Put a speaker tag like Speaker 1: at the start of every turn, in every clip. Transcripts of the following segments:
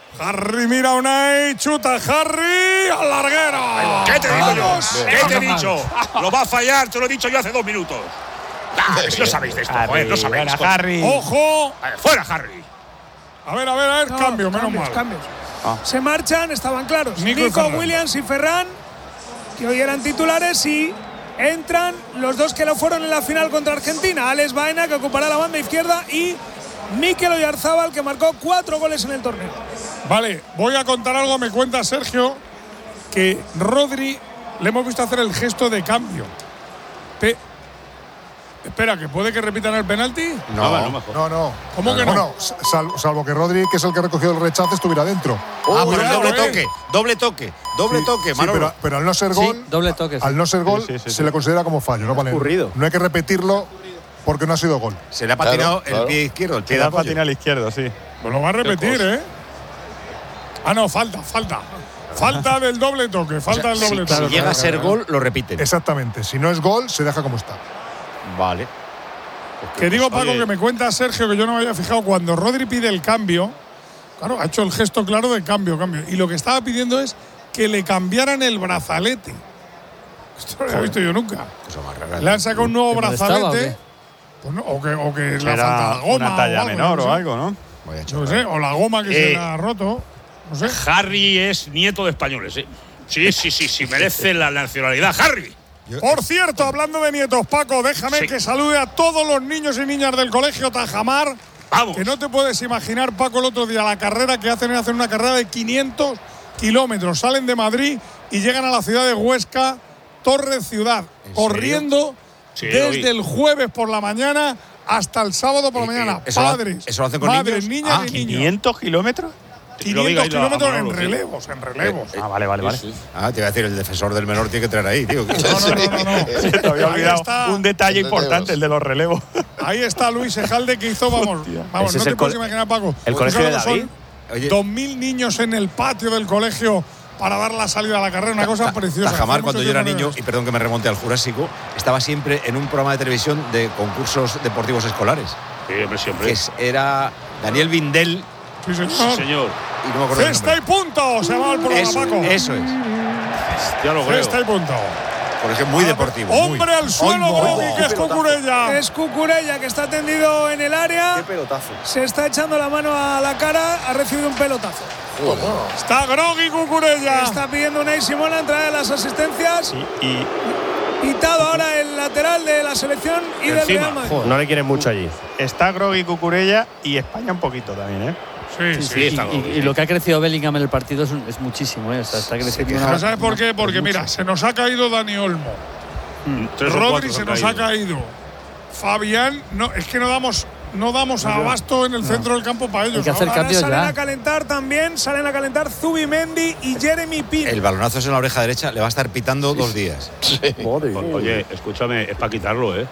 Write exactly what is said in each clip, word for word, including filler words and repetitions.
Speaker 1: Harry mira a Unai, chuta Harry al larguero.
Speaker 2: ¿Qué te digo yo? ¿Qué te he dicho? Lo va a fallar, te lo he dicho yo hace dos minutos. Ah, no sabéis de esto,
Speaker 3: Harry,
Speaker 2: joder, no sabéis.
Speaker 3: fuera, Harry.
Speaker 1: ¡Ojo!
Speaker 2: ¡Fuera, Harry!
Speaker 1: A ver, a ver, a ver,
Speaker 4: No,
Speaker 1: cambio, menos
Speaker 4: cambios,
Speaker 1: mal.
Speaker 4: cambios.
Speaker 3: Ah.
Speaker 4: Se marchan, estaban claros.
Speaker 1: Nico
Speaker 4: Nico,
Speaker 1: y Ferran.
Speaker 4: Williams y Ferran, que hoy eran titulares, y entran los dos que lo fueron en la final contra Argentina. Alex Baena, que ocupará la banda izquierda, y Mikel Oyarzábal, que marcó cuatro goles en el torneo.
Speaker 1: Vale, voy a contar algo. Me cuenta Sergio que Rodri le hemos visto hacer el gesto de cambio. Pe Espera, que puede que repitan el penalti.
Speaker 5: No,
Speaker 2: no, mejor.
Speaker 5: no, no.
Speaker 1: ¿Cómo que no?
Speaker 5: Bueno, sal, salvo que Rodri, que es el que recogió el rechazo, estuviera dentro.
Speaker 6: Ah,
Speaker 1: Oh,
Speaker 6: pero
Speaker 1: cuidado,
Speaker 6: doble
Speaker 1: eh.
Speaker 6: toque, doble toque, doble
Speaker 5: Sí,
Speaker 6: toque,
Speaker 5: sí,
Speaker 6: Manolo.
Speaker 5: pero, pero al no ser
Speaker 7: Sí,
Speaker 5: gol,
Speaker 7: doble toque, sí.
Speaker 5: al no ser gol,
Speaker 3: Sí, sí, sí,
Speaker 5: se
Speaker 3: sí.
Speaker 5: le considera como fallo. No, vale.
Speaker 7: ocurrido.
Speaker 5: No hay que repetirlo porque no ha sido gol.
Speaker 6: Se le ha patinado
Speaker 7: Claro, claro.
Speaker 6: el pie izquierdo, el pie de
Speaker 3: Queda
Speaker 6: apoyo.
Speaker 3: patina al izquierdo, sí.
Speaker 1: Pues lo va a repetir, ¿eh? Ah, no, falta, falta. Falta del doble toque, falta del doble
Speaker 6: Si
Speaker 1: toque.
Speaker 6: llega a ser gol, lo repiten.
Speaker 5: Exactamente. Si no es gol, se deja como está.
Speaker 6: Vale.
Speaker 1: Que digo, Paco,
Speaker 2: oye.
Speaker 1: que me cuenta Sergio, que yo no me había fijado, cuando Rodri pide el cambio, claro, ha hecho el gesto claro de cambio, cambio. Y lo que estaba pidiendo es que le cambiaran el brazalete. Esto no lo he visto yo nunca.
Speaker 6: Cosa más rara.
Speaker 1: Le han sacado un nuevo
Speaker 7: ¿Que molestaba o
Speaker 1: brazalete.
Speaker 7: qué?
Speaker 1: Pues no, o que, o que le ha faltado
Speaker 3: Era
Speaker 1: la goma.
Speaker 3: una talla
Speaker 1: o algo,
Speaker 3: menor
Speaker 1: no
Speaker 3: o
Speaker 1: sé.
Speaker 3: algo, ¿no?
Speaker 6: Vaya
Speaker 1: No
Speaker 6: chorrada.
Speaker 1: sé, o la goma que se
Speaker 2: Eh.
Speaker 1: le ha roto. No sé.
Speaker 2: Harry es nieto de españoles, ¿eh? Sí, sí, sí, sí, merece la nacionalidad. ¡Harry!
Speaker 1: Por cierto, hablando de nietos, Paco, déjame
Speaker 2: Sí.
Speaker 1: que salude a todos los niños y niñas del colegio Tajamar.
Speaker 2: Vamos.
Speaker 1: Que no te puedes imaginar, Paco, el otro día la carrera que hacen es hacer una carrera de quinientos kilómetros. Salen de Madrid y llegan a la ciudad de Huesca, Torre Ciudad,
Speaker 6: ¿En
Speaker 1: corriendo
Speaker 2: Sí, lo vi.
Speaker 1: desde el jueves por la mañana hasta el sábado por la
Speaker 6: ¿Y- y
Speaker 1: mañana.
Speaker 6: eso lo-
Speaker 1: Padres,
Speaker 6: eso lo hacen con
Speaker 1: madres,
Speaker 6: niños?
Speaker 1: niñas
Speaker 6: Ah,
Speaker 1: y niños.
Speaker 3: ¿quinientos kilómetros?
Speaker 2: Lo vi,
Speaker 1: quinientos
Speaker 2: ahí lo-
Speaker 1: kilómetros
Speaker 2: a
Speaker 1: en
Speaker 2: Manolo, sí.
Speaker 1: relevos, en relevos.
Speaker 3: Ah, vale, vale, vale.
Speaker 6: Ah, te iba a decir, el defensor del menor tiene que traer ahí, tío.
Speaker 1: No, no, no, no, no.
Speaker 3: Se te había
Speaker 1: Ahí
Speaker 3: olvidado
Speaker 1: está.
Speaker 3: un detalle importante, el de los relevos.
Speaker 1: Ahí está Luis Ejalde, que hizo, vamos, vamos,
Speaker 7: Ese
Speaker 1: no
Speaker 7: es
Speaker 1: te
Speaker 7: el
Speaker 1: puedes
Speaker 7: col-
Speaker 1: imaginar, Paco.
Speaker 7: el
Speaker 1: Tú
Speaker 7: colegio
Speaker 1: sabes
Speaker 7: de
Speaker 1: que son
Speaker 7: David.
Speaker 6: Oye.
Speaker 1: Dos mil niños en el patio del colegio para dar la salida a la carrera, una cosa
Speaker 6: Ta-
Speaker 1: preciosa.
Speaker 6: Tajamar,
Speaker 1: Hace
Speaker 6: cuando
Speaker 1: mucho
Speaker 6: yo era
Speaker 1: tiempo
Speaker 6: niño,
Speaker 1: que
Speaker 6: y perdón que me remonte al Jurásico, estaba siempre en un programa de televisión de concursos deportivos escolares.
Speaker 2: Sí, hombre, siempre.
Speaker 6: Que es- era Daniel Vindel
Speaker 1: Sí, señor.
Speaker 2: Sí, señor.
Speaker 6: y no me acuerdo el
Speaker 1: Cesta y
Speaker 6: nombre.
Speaker 1: punto, se llama el programa,
Speaker 6: Eso,
Speaker 1: Paco.
Speaker 6: eso es.
Speaker 2: Ya lo creo.
Speaker 1: Cesta y punto.
Speaker 6: Porque es muy deportivo. muy.
Speaker 1: Hombre al suelo,
Speaker 6: Ay, no.
Speaker 1: Gogi, que es Cucurella.
Speaker 4: Es Cucurella, que está tendido en el área.
Speaker 7: pelotazo.
Speaker 4: Se está echando la mano a la cara, ha recibido un pelotazo.
Speaker 1: Está Grogui Cucurella.
Speaker 4: Está pidiendo Unai Simón la entrada de las asistencias.
Speaker 3: Y, y
Speaker 4: Pitado ahora el lateral de la selección y del
Speaker 2: Encima.
Speaker 4: Real Madrid.
Speaker 7: No le quieren mucho allí.
Speaker 3: está Grogui Cucurella y España un poquito también, ¿eh?
Speaker 1: Sí,
Speaker 2: Sí,
Speaker 1: sí.
Speaker 2: está
Speaker 7: Y, y- y lo que ha crecido Bellingham en el partido es, un- es muchísimo, ¿eh? O sea, está creciendo
Speaker 1: Pero
Speaker 7: una-
Speaker 1: ¿sabes por qué? Porque
Speaker 7: mucho.
Speaker 1: mira, se nos ha caído Dani Olmo.
Speaker 2: Tres o
Speaker 1: Rodri
Speaker 2: cuatro
Speaker 1: se
Speaker 2: han
Speaker 1: nos ha caído. Fabián, no, es que no damos, no damos abasto en el centro del campo para ellos.
Speaker 7: Hay que hacer
Speaker 1: ¿no?
Speaker 4: Ahora
Speaker 7: cambios
Speaker 4: salen
Speaker 7: ya.
Speaker 4: a calentar también, salen a calentar Zubimendi y Jeremy Pino.
Speaker 6: El balonazo es en la oreja derecha, le va a estar pitando dos días.
Speaker 2: Oye, escúchame, es para quitarlo, ¿eh?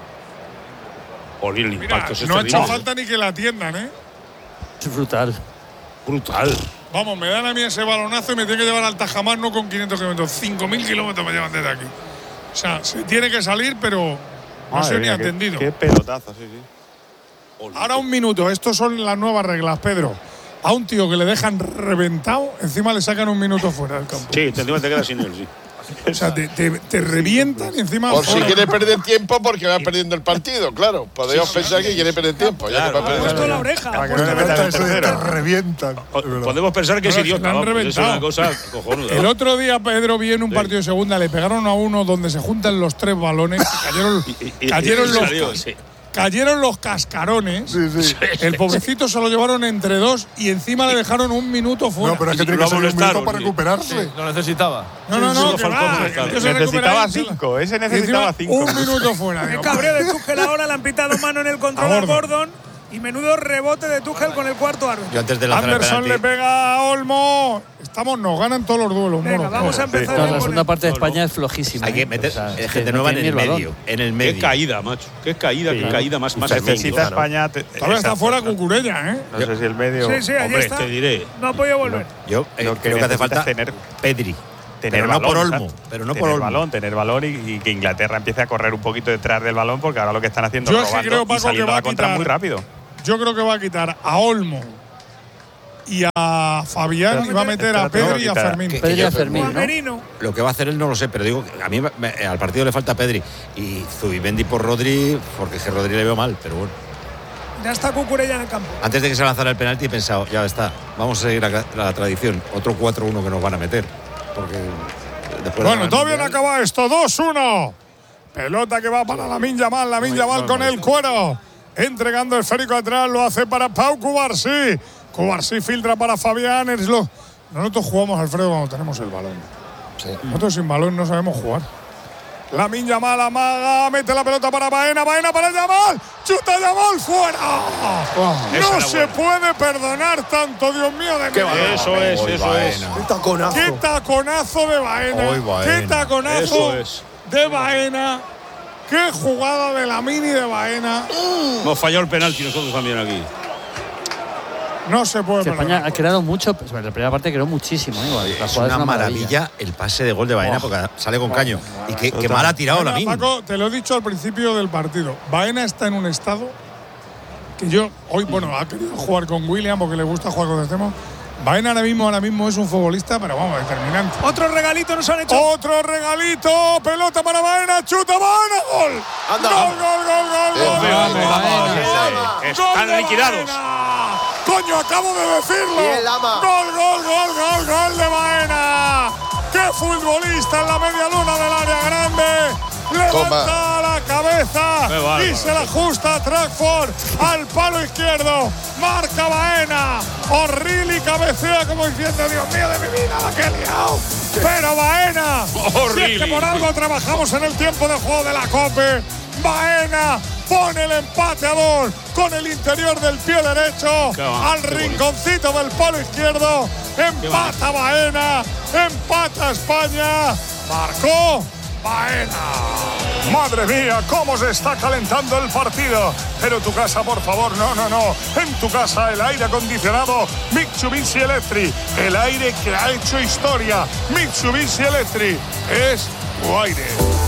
Speaker 2: Oye, el
Speaker 1: Mira,
Speaker 2: impacto es
Speaker 1: no ha hecho
Speaker 2: terrible.
Speaker 1: falta ni que la atiendan, ¿eh?
Speaker 7: Es brutal.
Speaker 2: Brutal.
Speaker 1: Vamos, me dan a mí ese balonazo y me tiene que llevar al Tajamar, no con quinientos kilómetros, cinco mil kilómetros me llevan desde aquí. O sea, se tiene que salir, pero no
Speaker 3: Madre
Speaker 1: sé ni
Speaker 3: mía, qué-
Speaker 1: atendido.
Speaker 3: Qué pelotazo, sí, sí.
Speaker 1: Ahora un minuto, estos son las nuevas reglas, Pedro. A un tío que le dejan reventado, encima le sacan un minuto fuera del campo.
Speaker 2: Sí, te, encima te quedas sin él, sí.
Speaker 1: O sea, te, te, te revientan y encima.
Speaker 8: Por si
Speaker 1: fuera.
Speaker 8: quiere perder tiempo porque va perdiendo el partido, claro. Podemos pensar que quiere perder tiempo, ya que va a
Speaker 4: Ha
Speaker 8: perder
Speaker 4: puesto la
Speaker 8: tiempo.
Speaker 4: oreja. ha
Speaker 3: Para que
Speaker 4: puesto
Speaker 3: no
Speaker 4: la
Speaker 3: le metan
Speaker 4: oreja.
Speaker 3: el
Speaker 5: Eso de te
Speaker 3: tercero.
Speaker 5: revientan.
Speaker 2: O- Podemos pensar que es
Speaker 1: No, es que
Speaker 2: idiota,
Speaker 1: le han
Speaker 2: vamos, es
Speaker 1: reventado.
Speaker 2: una cosa cojonuda.
Speaker 1: El otro día Pedro vi en un partido de segunda, le pegaron a uno donde se juntan los tres balones, que cayeron,
Speaker 2: Y- y- y-
Speaker 1: cayeron,
Speaker 2: y
Speaker 1: los,
Speaker 2: salió, sí.
Speaker 1: cayeron los cascarones.
Speaker 5: Sí, sí.
Speaker 1: El pobrecito se lo llevaron entre dos y encima le dejaron un minuto fuera.
Speaker 5: No, pero es que
Speaker 2: Y
Speaker 5: tiene
Speaker 2: lo
Speaker 5: que salir un minuto
Speaker 2: amonestaron,
Speaker 5: para
Speaker 2: sí.
Speaker 5: recuperarse.
Speaker 7: Lo necesitaba.
Speaker 1: no, no, no,
Speaker 2: solo
Speaker 1: que
Speaker 2: faltó
Speaker 1: va,
Speaker 2: amonestar.
Speaker 1: que el tío se recupera
Speaker 3: Necesitaba
Speaker 1: ahí, se la-
Speaker 3: cinco, ese
Speaker 1: y encima
Speaker 3: necesitaba cinco.
Speaker 1: un minuto fuera.
Speaker 4: El
Speaker 1: digo,
Speaker 4: cabreo de Tuchel ahora le han pitado mano en el control
Speaker 1: A
Speaker 4: a
Speaker 1: Gordon.
Speaker 4: Gordon. Y menudo rebote de Tuchel con el cuarto árbitro.
Speaker 6: Yo antes de lanzar el
Speaker 1: Anderson le
Speaker 6: penalti,
Speaker 1: pega a Olmo. Estamos, nos ganan todos los duelos,
Speaker 4: Venga,
Speaker 1: moro.
Speaker 4: vamos a empezar.
Speaker 7: No,
Speaker 4: ya
Speaker 7: la
Speaker 4: con
Speaker 7: segunda
Speaker 4: el-
Speaker 7: parte de España es flojísima.
Speaker 6: hay que
Speaker 7: ¿eh?
Speaker 6: meter
Speaker 7: O sea,
Speaker 6: eh,
Speaker 7: es que
Speaker 6: gente
Speaker 7: no
Speaker 6: nueva en
Speaker 7: tiene
Speaker 6: el
Speaker 7: ni balón.
Speaker 6: medio. En el
Speaker 2: Qué
Speaker 6: medio.
Speaker 2: caída, macho. Qué caída, qué caída más, más
Speaker 3: Necesita
Speaker 2: medio.
Speaker 3: España. te-
Speaker 1: Todavía está
Speaker 3: exacto,
Speaker 1: fuera
Speaker 3: no-
Speaker 1: Cucurella, ¿eh?
Speaker 3: No sé si el medio.
Speaker 4: Sí, sí, allí
Speaker 2: Hombre,
Speaker 4: está.
Speaker 2: te diré.
Speaker 4: No ha podido volver.
Speaker 6: Yo eh,
Speaker 3: Lo que
Speaker 6: creo que hace
Speaker 3: necesita
Speaker 6: falta
Speaker 3: es tener-
Speaker 6: Pedri.
Speaker 3: Tener
Speaker 6: pero no
Speaker 3: balón,
Speaker 6: por Olmo.
Speaker 3: exacto.
Speaker 6: Pero no
Speaker 3: tener
Speaker 6: por Olmo.
Speaker 3: balón, tener balón y, y que Inglaterra empiece a correr un poquito detrás del balón, porque ahora lo que están haciendo
Speaker 1: Yo
Speaker 3: es
Speaker 1: es que
Speaker 3: robando
Speaker 1: creo,
Speaker 3: y
Speaker 1: Paco,
Speaker 3: saliendo
Speaker 1: que va
Speaker 3: a
Speaker 1: a
Speaker 3: la contra
Speaker 1: quitar-
Speaker 3: muy rápido.
Speaker 1: Yo creo que va a quitar a Olmo, y a Fabián, y va a meter a Pedri y a Fermín.
Speaker 6: Que-
Speaker 7: Pedri y a
Speaker 6: que-
Speaker 7: Fermín,
Speaker 4: O a
Speaker 7: ¿no?
Speaker 4: Merino.
Speaker 6: Lo que va a hacer él no lo sé, pero digo, a mí me- me- al partido le falta Pedri. Y Zubimendi por Rodri, porque es que Rodri le veo mal, pero bueno.
Speaker 4: Ya está Cucurella en el campo.
Speaker 6: Antes de que se lanzara el penalti he pensado, ya está, vamos a seguir la, la tradición. Otro cuatro uno que nos van a meter. Porque después de
Speaker 1: Bueno,
Speaker 6: ganar
Speaker 1: todavía
Speaker 6: el
Speaker 1: no
Speaker 6: Mundial-
Speaker 1: acaba esto. dos uno. Pelota que va para Lamine Yamal. Lamine Yamal con el cuero. Entregando el esférico atrás. Lo hace para Pau Cubarsí. Cubarsí filtra para Fabián. Es lo- Nosotros jugamos, Alfredo, cuando tenemos el balón. Nosotros sin balón no sabemos jugar. Lamine Yamal amaga. Mete la pelota para Baena. Baena para Yamal. Chuta Yamal fuera.
Speaker 2: Esa
Speaker 1: No
Speaker 2: era
Speaker 1: se
Speaker 2: buena.
Speaker 1: puede perdonar tanto, Dios mío, de mi vida.
Speaker 2: Eso es,
Speaker 6: Hoy
Speaker 2: eso es.
Speaker 6: Baena.
Speaker 9: ¡Qué taconazo!
Speaker 1: ¡Qué taconazo de Baena!
Speaker 6: Hoy Baena.
Speaker 1: ¡Qué taconazo
Speaker 2: Eso es.
Speaker 1: de Baena! ¡Qué jugada de Lamine y de Baena!
Speaker 2: Hemos fallado el penalti nosotros también aquí.
Speaker 1: No se puede
Speaker 7: Que España
Speaker 1: perdonar.
Speaker 7: ha creado mucho, pues, en la primera parte creó muchísimo. ¿eh? Igual, la
Speaker 6: Es
Speaker 7: jugada
Speaker 6: una maravilla el pase de gol de Baena, porque sale con caño. Y qué, qué mal ha tirado
Speaker 1: Baena,
Speaker 6: Lamine.
Speaker 1: Paco, te lo he dicho al principio del partido. Baena está en un estado que yo hoy, bueno, ha querido jugar con William porque le gusta jugar con Extremo. Baena ahora mismo, ahora mismo es un futbolista, pero vamos, determinante.
Speaker 4: Otro regalito nos han hecho.
Speaker 1: Otro regalito, pelota para Baena, chuta Baena, gol.
Speaker 9: Anda.
Speaker 1: Gol, gol, gol, gol,
Speaker 8: Bien,
Speaker 1: gol.
Speaker 8: bien,
Speaker 1: gol,
Speaker 8: bien,
Speaker 1: gol,
Speaker 7: Baena.
Speaker 1: gol, gol.
Speaker 2: Están
Speaker 1: Gol de
Speaker 2: liquidados.
Speaker 1: Baena. Coño, acabo de decirlo.
Speaker 9: Bien, Lama.
Speaker 1: Gol, gol, gol, gol, gol de Baena. ¡Qué futbolista en la media luna del área grande! Levanta
Speaker 8: Toma.
Speaker 1: la cabeza
Speaker 2: Qué bárbaro.
Speaker 1: y se la ajusta a Trackford al palo izquierdo. Marca Baena. Orrili cabecea como diciendo, Dios mío de mi vida, la que he liado. Pero Baena, si es que
Speaker 2: Orrili.
Speaker 1: por algo trabajamos en el tiempo de juego de la Cope. Baena pone el empate a dos con el interior del pie derecho
Speaker 2: Qué va,
Speaker 1: al
Speaker 2: qué
Speaker 1: rinconcito del palo izquierdo. Empata Baena, empata España. Marcó Baena. Madre mía, cómo se está calentando el partido. Pero tu casa, por favor, no, no, no. En tu casa el aire acondicionado Mitsubishi Electric. El aire que ha hecho historia. Mitsubishi Electric es tu aire.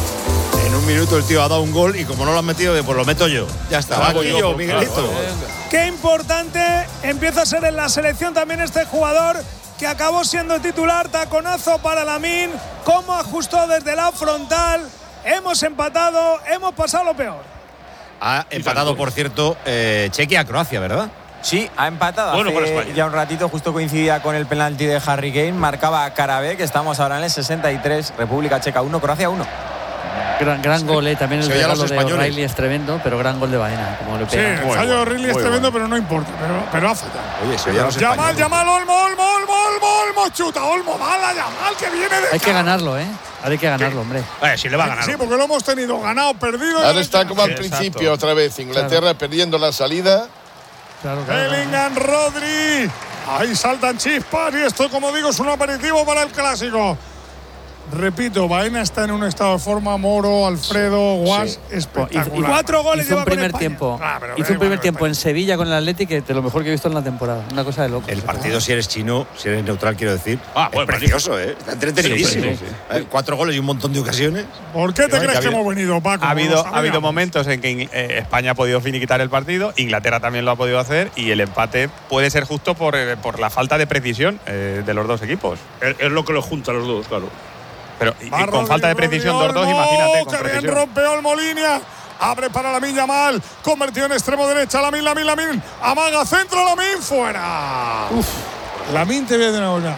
Speaker 6: En un minuto el tío ha dado un gol y como no lo han metido, pues lo meto yo. Ya está.
Speaker 2: Bravo,
Speaker 6: Aquí
Speaker 2: yo,
Speaker 6: yo,
Speaker 2: claro,
Speaker 6: Miguelito.
Speaker 2: claro.
Speaker 4: Qué importante empieza a ser en la selección también este jugador que acabó siendo titular. Taconazo para Lamine. Cómo ajustó desde la frontal. Hemos empatado, hemos pasado lo peor.
Speaker 6: Ha empatado, por cierto, eh, Chequia a Croacia, ¿verdad?
Speaker 10: Sí, ha empatado.
Speaker 2: Bueno,
Speaker 10: Hace
Speaker 2: por España.
Speaker 10: ya un ratito, justo coincidía con el penalti de Harry Kane. Marcaba Karabé, que estamos ahora en el sesenta y tres. República Checa uno, Croacia uno.
Speaker 7: Gran, gran gol, ¿eh? También el
Speaker 6: Se oye a los
Speaker 7: regalo de
Speaker 6: españoles.
Speaker 7: O'Reilly es tremendo, pero gran gol de Baena. Como le
Speaker 1: Sí,
Speaker 7: pega.
Speaker 1: el
Speaker 2: Muy
Speaker 1: fallo de
Speaker 2: bueno,
Speaker 1: O'Reilly es
Speaker 2: muy
Speaker 1: tremendo,
Speaker 2: bueno.
Speaker 1: pero no importa. Pero, pero ha fallado.
Speaker 6: Oye, se oye a los
Speaker 1: Yamal,
Speaker 6: españoles.
Speaker 1: Yamal, Olmo, Olmo, Olmo, Olmo, Olmo, chuta, Olmo, mala, Yamal, que viene de
Speaker 7: Hay que ganarlo, ¿eh? Hay que ganarlo, hombre.
Speaker 2: Eh, si le va a ganar.
Speaker 1: Sí, porque lo hemos tenido ganado, perdido. y
Speaker 8: Ahora está
Speaker 1: ganado.
Speaker 8: como al
Speaker 3: Sí,
Speaker 8: principio
Speaker 3: exacto.
Speaker 8: otra vez. Inglaterra perdiendo la salida.
Speaker 7: Claro, claro, claro.
Speaker 1: Bellingham, Rodri. Ahí saltan chispas y esto, como digo, es un aperitivo para el clásico. Repito, Baena está en un estado de forma. Moro, Alfredo, Guas,
Speaker 7: Hizo-
Speaker 1: espectacular.
Speaker 4: Cuatro goles
Speaker 7: Hizo
Speaker 4: lleva
Speaker 7: un
Speaker 4: con
Speaker 7: primer
Speaker 4: España.
Speaker 7: tiempo.
Speaker 1: Ah, pero
Speaker 7: hizo
Speaker 1: da
Speaker 7: un primer
Speaker 1: igual,
Speaker 7: tiempo en
Speaker 1: España.
Speaker 7: Sevilla con el Atleti que de lo mejor que he visto en la temporada. Una cosa de loco.
Speaker 6: El partido, si eres chino, si eres neutral, quiero decir,
Speaker 2: Ah,
Speaker 6: es
Speaker 2: bueno,
Speaker 6: precioso, ¿eh? Está entretenidísimo.
Speaker 2: Sí, sí, sí.
Speaker 6: Eh, Cuatro goles y un montón de ocasiones.
Speaker 1: ¿Por qué te
Speaker 6: Que
Speaker 1: crees que
Speaker 6: había-
Speaker 1: hemos venido, Paco?
Speaker 3: Ha habido,
Speaker 1: Lo
Speaker 3: ha habido
Speaker 1: sabíamos.
Speaker 3: momentos en que eh, España ha podido finiquitar el partido, Inglaterra también lo ha podido hacer y el empate puede ser justo por, eh, por la falta de precisión eh, de los dos equipos.
Speaker 2: Es, es lo que los junta a los dos, claro.
Speaker 3: Pero y- y
Speaker 1: Va
Speaker 3: con
Speaker 1: Rodri,
Speaker 3: falta de
Speaker 1: Rodri,
Speaker 3: precisión de los dos,
Speaker 1: Olmo,
Speaker 3: imagínate con
Speaker 1: que bien
Speaker 3: precisión.
Speaker 1: rompe Olmo línea. Abre para Lamine Yamal. Convertido en extremo derecha. Lamine, Lamine, Lamine. Amaga centro, Lamine fuera. Uf. Lamine, te voy a decir una cosa.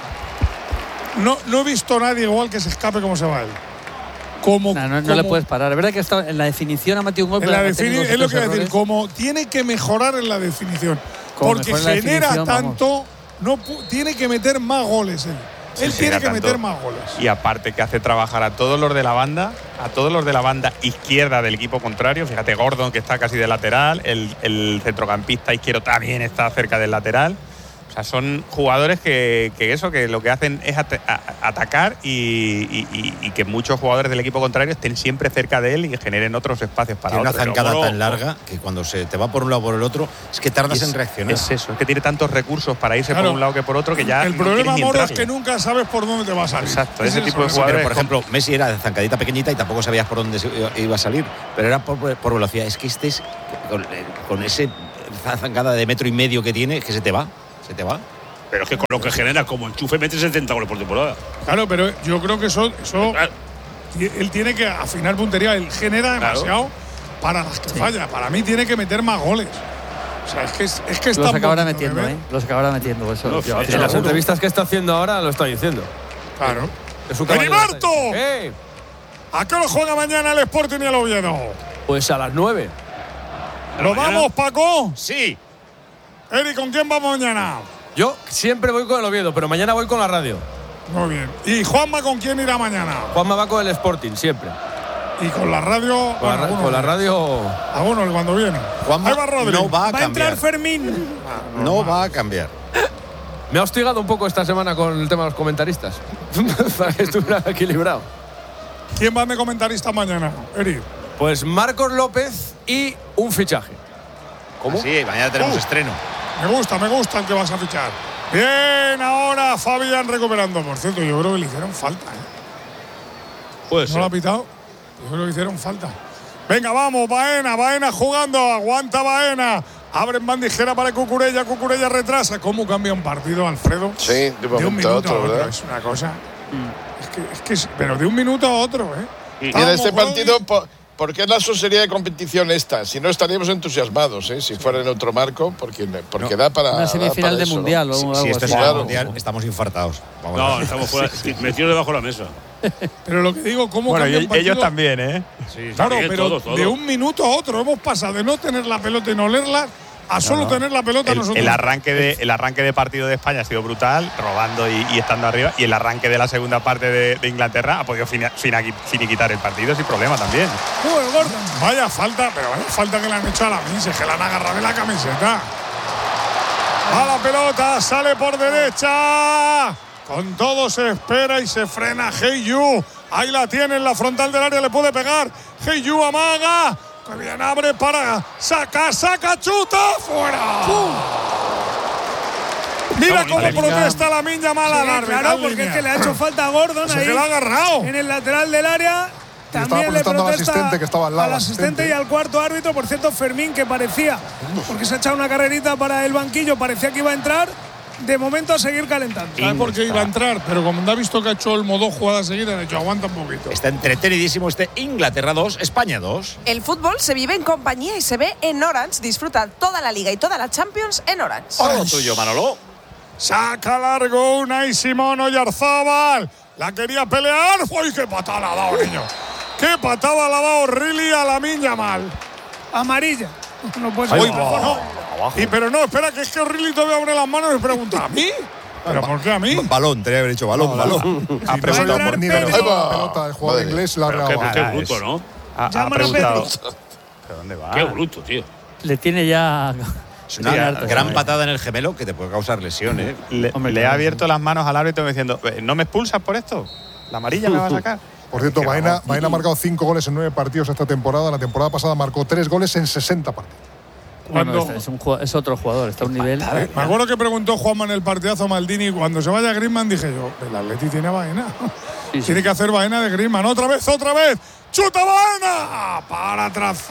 Speaker 1: No, no he visto a nadie igual que se escape como se va él. Como,
Speaker 7: No, no, no le
Speaker 1: como-
Speaker 7: puedes parar. Es verdad que está en la definición ha metido un gol.
Speaker 1: En
Speaker 7: pero
Speaker 1: la
Speaker 7: ha tenido
Speaker 1: defini- es lo que voy a
Speaker 7: ciertos
Speaker 1: decir,
Speaker 7: errores.
Speaker 1: como tiene que mejorar en la definición.
Speaker 7: Como
Speaker 1: Porque
Speaker 7: mejore en la
Speaker 1: genera
Speaker 7: definición, vamos.
Speaker 1: tanto, no pu- tiene que meter más goles él. él
Speaker 3: Sí,
Speaker 1: tiene
Speaker 3: genera
Speaker 1: que
Speaker 3: tanto.
Speaker 1: meter más goles.
Speaker 3: Y aparte que hace trabajar a todos los de la banda, a todos los de la banda izquierda del equipo contrario. Fíjate, Gordon, que está casi de lateral, el, el centrocampista izquierdo también está cerca del lateral. O sea, son jugadores que, que eso, que lo que hacen es at- a- atacar y, y- y- y que muchos jugadores del equipo contrario estén siempre cerca de él y generen otros espacios para
Speaker 6: Tiene una
Speaker 3: otros.
Speaker 6: zancada
Speaker 2: Moro-
Speaker 6: tan larga que cuando se te va por un lado o por el otro, es que tardas
Speaker 3: Y es-
Speaker 6: en reaccionar.
Speaker 3: Es eso, es que tiene tantos recursos para irse
Speaker 1: Claro.
Speaker 3: por un lado que por otro que ya
Speaker 1: El
Speaker 3: no
Speaker 1: problema,
Speaker 3: quieres ni
Speaker 1: Moro, es
Speaker 3: entrarle.
Speaker 1: que nunca sabes por dónde te va a salir.
Speaker 3: Exacto,
Speaker 1: Es
Speaker 3: ese
Speaker 1: eso,
Speaker 3: tipo de
Speaker 1: es-
Speaker 3: jugadores.
Speaker 6: Pero, por ejemplo, Messi era de zancadita pequeñita y tampoco sabías por dónde se iba a salir. Pero era por, por velocidad. Es que este es, con, con ese zancada de metro y medio que tiene, es que se te va. Se te va.
Speaker 2: Pero es que con lo que genera como enchufe mete setenta goles por temporada.
Speaker 1: Claro, pero yo creo que eso, eso
Speaker 2: Claro.
Speaker 1: él tiene que afinar puntería. Él genera demasiado
Speaker 2: Claro.
Speaker 1: para las que falla. Para mí tiene que meter más goles. O sea, es que es, es, que es
Speaker 7: Los
Speaker 1: tan
Speaker 7: acabará
Speaker 1: bonito de
Speaker 7: metiendo,
Speaker 1: ver.
Speaker 7: ¿eh? Los acabará metiendo. Eso,
Speaker 2: No,
Speaker 7: yo-
Speaker 2: sí,
Speaker 9: En las
Speaker 1: seguro.
Speaker 9: entrevistas que está haciendo ahora lo está diciendo.
Speaker 1: Claro.
Speaker 9: Es su caballo de
Speaker 1: ¡Heriberto!
Speaker 9: batalla. ¡Eh!
Speaker 1: ¿A qué hora juega mañana el Sporting y el Oviedo?
Speaker 9: Pues a las nueve.
Speaker 1: ¿Lo
Speaker 2: mañana?
Speaker 1: vamos, Paco?
Speaker 2: Sí.
Speaker 1: Eri, ¿con quién vamos mañana?
Speaker 9: Yo siempre voy con el Oviedo, pero mañana voy con la radio.
Speaker 1: Muy bien. ¿Y Juanma con quién irá mañana?
Speaker 9: Juanma va con el Sporting, siempre.
Speaker 1: Y con la radio.
Speaker 9: Con, la, ra-
Speaker 1: bueno,
Speaker 9: con la radio.
Speaker 1: algunos cuando viene.
Speaker 6: Juanma
Speaker 1: Ahí va Rodri.
Speaker 6: no va a
Speaker 4: Va a entrar
Speaker 6: cambiar.
Speaker 4: Fermín.
Speaker 6: No va a cambiar.
Speaker 9: Me ha hostigado un poco esta semana con el tema de los comentaristas. Para que estuviera equilibrado.
Speaker 1: ¿Quién va de comentarista mañana, Eri?
Speaker 9: Pues Marcos López y un fichaje. ¿Cómo?
Speaker 6: Sí, mañana tenemos
Speaker 1: Uh.
Speaker 6: estreno.
Speaker 1: Me gusta, me gusta el que vas a fichar. Bien, ahora Fabián recuperando. Por cierto, yo creo que le hicieron falta. ¿eh?
Speaker 2: Puede
Speaker 1: ¿No
Speaker 2: ser.
Speaker 1: lo ha pitado? Yo creo que hicieron falta. Venga, vamos, Baena, Baena jugando. Aguanta Baena. Abren bandijera para Cucurella. Cucurella retrasa. ¿Cómo cambia un partido, Alfredo?
Speaker 8: Sí, de
Speaker 1: De un
Speaker 8: momento a
Speaker 1: minuto
Speaker 8: otro,
Speaker 1: a otro.
Speaker 8: ¿verdad?
Speaker 1: Es una cosa. Es que, es que es- pero de un minuto a otro, ¿eh?
Speaker 2: Y-
Speaker 8: Y en este
Speaker 1: Vamos,
Speaker 8: partido,
Speaker 1: Rodri.
Speaker 8: po- ¿por qué la sería de competición esta? Si no estaríamos entusiasmados, ¿eh? Si fuera en otro marco, porque, porque da para.
Speaker 7: Una
Speaker 8: da
Speaker 7: semifinal
Speaker 8: para
Speaker 7: de
Speaker 8: eso, ¿no?
Speaker 7: mundial o
Speaker 6: Si,
Speaker 7: algo
Speaker 6: si esto
Speaker 7: así.
Speaker 6: es el
Speaker 8: Claro.
Speaker 6: mundial, estamos infartados. Vamos a
Speaker 2: No,
Speaker 6: ver.
Speaker 2: estamos fuera. Metidos debajo de la mesa.
Speaker 1: Pero lo que digo, ¿cómo
Speaker 3: Bueno,
Speaker 1: cambia
Speaker 3: y
Speaker 1: un partido?
Speaker 3: ellos también, ¿eh?
Speaker 1: Claro,
Speaker 2: También,
Speaker 1: pero
Speaker 2: todos, todos.
Speaker 1: de un minuto a otro hemos pasado de no tener la pelota y no olerla a solo tener la pelota
Speaker 3: El,
Speaker 1: nosotros.
Speaker 3: el arranque de, el arranque de partido de España ha sido brutal, robando y, y estando arriba. Y el arranque de la segunda parte de, de Inglaterra ha podido fina- fina- finiquitar el partido sin problema también.
Speaker 1: Joder, Gordon. Vaya falta, pero vaya falta que le han hecho a la Mince, que la han agarrado de la camiseta. A la pelota, sale por derecha. Con todo se espera y se frena Hey Yu. Ahí la tiene en la frontal del área, le puede pegar. Hey Yu amaga. Que bien abre para sacar, saca, chuta, fuera. Mira
Speaker 2: Está
Speaker 1: cómo
Speaker 2: bonito.
Speaker 1: protesta la Miña mala
Speaker 4: Sí,
Speaker 1: al árbitro.
Speaker 4: claro, porque es que le ha hecho falta a Gordon
Speaker 1: Se
Speaker 4: ahí.
Speaker 1: que la ha agarrado.
Speaker 4: En el lateral del área.
Speaker 5: estaba
Speaker 4: También le
Speaker 5: protestando al
Speaker 4: protesta
Speaker 5: asistente que estaba al lado,
Speaker 4: al asistente
Speaker 5: asistente.
Speaker 4: y al cuarto árbitro. Por cierto, Fermín, que parecía, porque se ha echado una carrerita para el banquillo, parecía que iba a entrar. De momento a seguir calentando.
Speaker 1: ¿Sabe por qué iba a entrar? Pero como no ha visto que ha hecho el modo jugada seguida, han dicho aguanta un poquito.
Speaker 6: Está entretenidísimo este Inglaterra dos, España dos.
Speaker 11: El fútbol se vive en compañía y se ve en Orange. Disfruta toda la Liga y toda la Champions en Orange.
Speaker 6: Todo tuyo, Manolo.
Speaker 1: Saca largo Unai Simón Oyarzábal. La quería pelear. ¡Uy, qué patada le ha dado, niño! ¡Qué patada le ha dado Riley a la Miña mal!
Speaker 4: Amarilla. No puede
Speaker 1: Uy,
Speaker 4: ser.
Speaker 1: no, no. Y pero no, espera, que es que Riley todavía abre las manos y pregunta ¿a mí? ¿Pero por qué a mí?
Speaker 6: Balón, tenía que haber dicho balón, balón.
Speaker 3: Ha
Speaker 5: Si
Speaker 3: preguntado
Speaker 5: no
Speaker 3: por
Speaker 5: ha ni
Speaker 4: Pedri.
Speaker 5: regresado
Speaker 8: Ahí va.
Speaker 5: la pelota el jugador
Speaker 8: Madre.
Speaker 5: inglés, la ha
Speaker 2: Pero qué,
Speaker 5: regalado.
Speaker 2: qué
Speaker 3: Nada,
Speaker 2: bruto,
Speaker 3: es-
Speaker 2: ¿no?
Speaker 3: Ha, ha
Speaker 4: Llaman a
Speaker 3: preguntado.
Speaker 4: Pedri.
Speaker 3: ¿Pero dónde va?
Speaker 2: Qué bruto, tío.
Speaker 7: Le tiene ya.
Speaker 6: Es una
Speaker 7: Sí, harto,
Speaker 6: gran
Speaker 7: sí.
Speaker 6: patada en el gemelo que te puede causar lesión, ¿eh?
Speaker 3: Le,
Speaker 7: Hombre,
Speaker 3: le
Speaker 7: claro,
Speaker 3: ha abierto las manos al árbitro diciendo, ¿no me expulsas por esto? ¿La amarilla me va a sacar?
Speaker 5: Por cierto,
Speaker 3: Qué
Speaker 5: Baena,
Speaker 3: vamos.
Speaker 5: Baena ha marcado cinco goles en nueve partidos esta temporada. La temporada pasada marcó tres goles en sesenta partidos.
Speaker 7: Bueno,
Speaker 1: Cuando-
Speaker 7: es, es un jugado- es otro jugador, está a un nivel.
Speaker 1: Me acuerdo que preguntó Juanma en el partidazo a Maldini. Cuando se vaya Griezmann, dije yo, el Atleti tiene Baena.
Speaker 7: Sí, sí.
Speaker 1: Tiene que hacer Baena de Griezmann. Otra vez, otra vez. ¡Chuta Baena! Para trazo.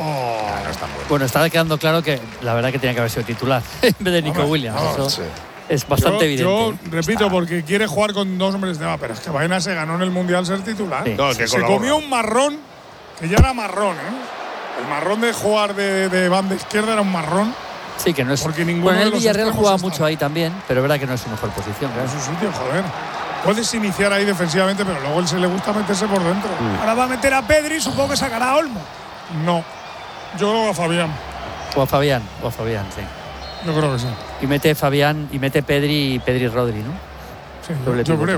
Speaker 7: Bueno, está quedando claro que la verdad que tenía que haber sido titular en vez de Nico
Speaker 1: Hombre,
Speaker 7: Williams.
Speaker 1: no,
Speaker 7: Eso
Speaker 8: sí.
Speaker 7: es bastante
Speaker 1: yo,
Speaker 7: evidente.
Speaker 1: yo repito,
Speaker 7: Está-
Speaker 1: porque quiere jugar con dos hombres de más, pero es que Baena se ganó en el Mundial ser titular.
Speaker 7: Sí.
Speaker 2: No, que
Speaker 1: Se
Speaker 2: colabora.
Speaker 1: comió un marrón, que ya era marrón, ¿eh? El marrón de jugar de, de banda izquierda era un marrón
Speaker 7: Sí, que no es.
Speaker 1: porque ninguno
Speaker 7: Bueno,
Speaker 1: de
Speaker 7: el
Speaker 1: los
Speaker 7: Villarreal
Speaker 1: extremos
Speaker 7: juega
Speaker 1: está.
Speaker 7: mucho ahí también, pero es verdad que no es su mejor posición.
Speaker 1: en
Speaker 7: claro.
Speaker 1: su sitio, joder. Puedes iniciar ahí defensivamente, pero luego él se le gusta meterse por dentro.
Speaker 4: Ahora va a meter a Pedri, supongo que sacará a Olmo.
Speaker 1: No. Yo creo que a Fabián.
Speaker 7: O a Fabián, o a Fabián, sí.
Speaker 1: Yo creo que sí.
Speaker 7: Y mete Fabián y mete Pedri y Pedri Rodri, ¿no?
Speaker 1: Sí,
Speaker 7: Doble
Speaker 1: yo
Speaker 7: pivote.
Speaker 1: creo,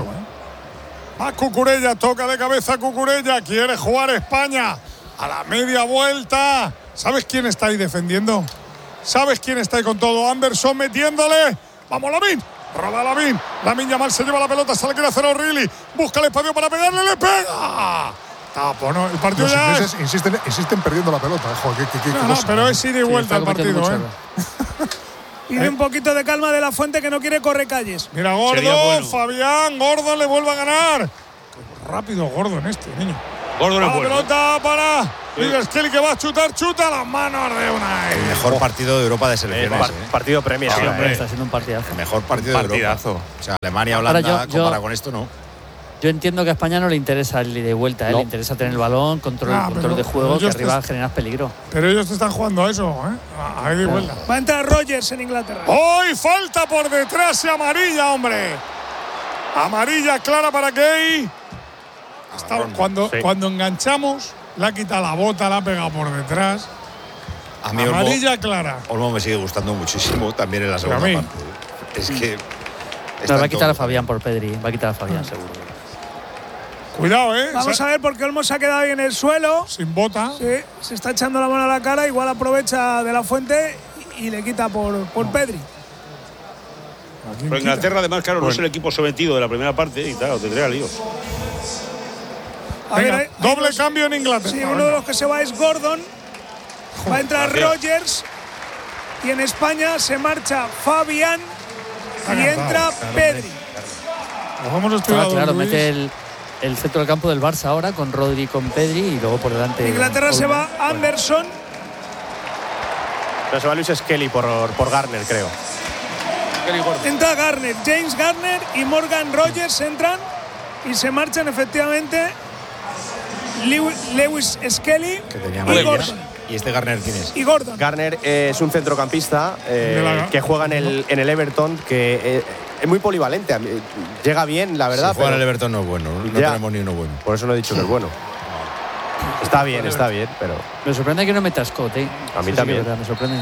Speaker 1: ¿eh? A Cucurella, toca de cabeza Cucurella, quiere jugar España a la media vuelta. ¿Sabes quién está ahí defendiendo? ¿Sabes quién está ahí con todo? Anderson metiéndole. ¡Vamos, Lamin! Roba Lamin. Lamin Yamal se lleva la pelota, se la quiere hacer a O'Reilly. Busca el espacio para pegarle, le pega. Tapo, ¿no? El partido
Speaker 5: Los
Speaker 1: ya es.
Speaker 5: ingleses insisten, insisten perdiendo la pelota. Joder, qué, qué- qué
Speaker 1: No, no,
Speaker 5: cosa.
Speaker 1: pero es ida y
Speaker 7: Sí,
Speaker 1: vuelta
Speaker 7: está
Speaker 1: el partido,
Speaker 7: cometiendo
Speaker 1: ¿eh?
Speaker 7: mucho
Speaker 4: Y de un poquito de calma de la Fuente, que no quiere correr calles.
Speaker 1: Mira,
Speaker 2: Sería
Speaker 1: Gordo,
Speaker 2: bueno.
Speaker 1: Fabián, Gordo le vuelve a ganar. Qué rápido Gordo en este, niño.
Speaker 2: Gordon es
Speaker 1: La
Speaker 2: bueno.
Speaker 1: pelota para Miguel Skelly, que va a chutar, chuta las manos de Unai.
Speaker 6: El mejor partido de Europa de selecciones.
Speaker 12: Par-
Speaker 6: ¿eh?
Speaker 12: Partido Premier.
Speaker 7: Sí,
Speaker 12: ahora,
Speaker 7: hombre,
Speaker 12: ¿eh?
Speaker 7: está siendo un partidazo.
Speaker 6: El mejor partido de
Speaker 3: Partidazo.
Speaker 6: Europa. O sea, Alemania, Holanda,
Speaker 7: Ahora yo- yo-
Speaker 6: compara con esto, ¿no?
Speaker 7: Yo entiendo que a España no le interesa el ida y vuelta, ¿eh?
Speaker 12: No.
Speaker 7: Le interesa tener el balón, control,
Speaker 1: Ah,
Speaker 7: control
Speaker 1: pero-
Speaker 7: de juego,
Speaker 1: pero
Speaker 7: que
Speaker 1: ellos
Speaker 7: arriba
Speaker 1: te-
Speaker 7: generas peligro.
Speaker 1: Pero ellos te están jugando a eso, ¿eh? A a ida y vuelta.
Speaker 4: Va a entrar Rogers en Inglaterra.
Speaker 1: Hoy falta por detrás y amarilla, hombre. Amarilla clara para Gay. Está- cuando,
Speaker 12: Sí.
Speaker 1: cuando enganchamos, le ha quitado la bota, la ha pegado por detrás.
Speaker 6: A mí Olmo,
Speaker 1: Amarilla clara.
Speaker 6: Olmo me sigue gustando muchísimo también en la
Speaker 1: Pero a
Speaker 6: segunda
Speaker 1: mí.
Speaker 6: parte. Es que.
Speaker 7: No,
Speaker 6: está
Speaker 7: va a
Speaker 6: en
Speaker 7: quitar a
Speaker 6: todo.
Speaker 7: Fabián por Pedri, va a quitar a Fabián seguro.
Speaker 1: Cuidado, ¿eh?
Speaker 4: Vamos
Speaker 1: Se-
Speaker 4: a ver porque Olmo se ha quedado ahí en el suelo.
Speaker 1: Sin bota.
Speaker 4: Sí, se está echando la mano a la cara, igual aprovecha de la fuente y y le quita por, por Pedri.
Speaker 2: Pero Inglaterra, además, claro, no es el equipo sometido de la primera parte y claro, tendría líos.
Speaker 4: A ver,
Speaker 1: Venga,
Speaker 4: hay- hay
Speaker 1: doble
Speaker 4: dos-
Speaker 1: cambio en Inglaterra.
Speaker 4: Sí, uno de los que se va es Gordon. Va a entrar
Speaker 2: Gracias.
Speaker 4: Rogers. Y en España se marcha Fabián.
Speaker 1: Está
Speaker 4: Y
Speaker 1: cansado,
Speaker 4: entra
Speaker 1: claro,
Speaker 4: Pedri.
Speaker 1: Nos hemos
Speaker 7: Ah,
Speaker 1: estudiado,
Speaker 7: claro,
Speaker 1: Luis.
Speaker 7: mete el, el centro del campo del Barça ahora con Rodri y con Pedri y luego por delante.
Speaker 4: En Inglaterra se
Speaker 7: Olmo.
Speaker 4: va Anderson.
Speaker 12: Pero se va Luis Skelly por, por Garner, creo.
Speaker 4: Entra Garner, James Garner y Morgan Rogers entran y se marchan efectivamente Lew- Lewis Skelly
Speaker 6: Que tenía
Speaker 4: y
Speaker 6: amarilla.
Speaker 4: Gordon.
Speaker 6: ¿Y este Garner quién es?
Speaker 4: Y Gordon.
Speaker 12: Garner eh, es un centrocampista eh,
Speaker 1: De la-
Speaker 12: que juega en el, en el Everton, que eh, es muy polivalente. A mí- Llega bien, la verdad.
Speaker 6: Si juega en el
Speaker 12: pero-
Speaker 6: Everton no es bueno. No
Speaker 12: Ya.
Speaker 6: tenemos ni uno bueno.
Speaker 12: Por eso no he dicho que es bueno. Está bien, está bien, pero.
Speaker 7: Me sorprende que no meta Scott, ¿eh?
Speaker 12: A mí
Speaker 7: Sí, sí,
Speaker 12: también.
Speaker 7: verdad, me sorprende.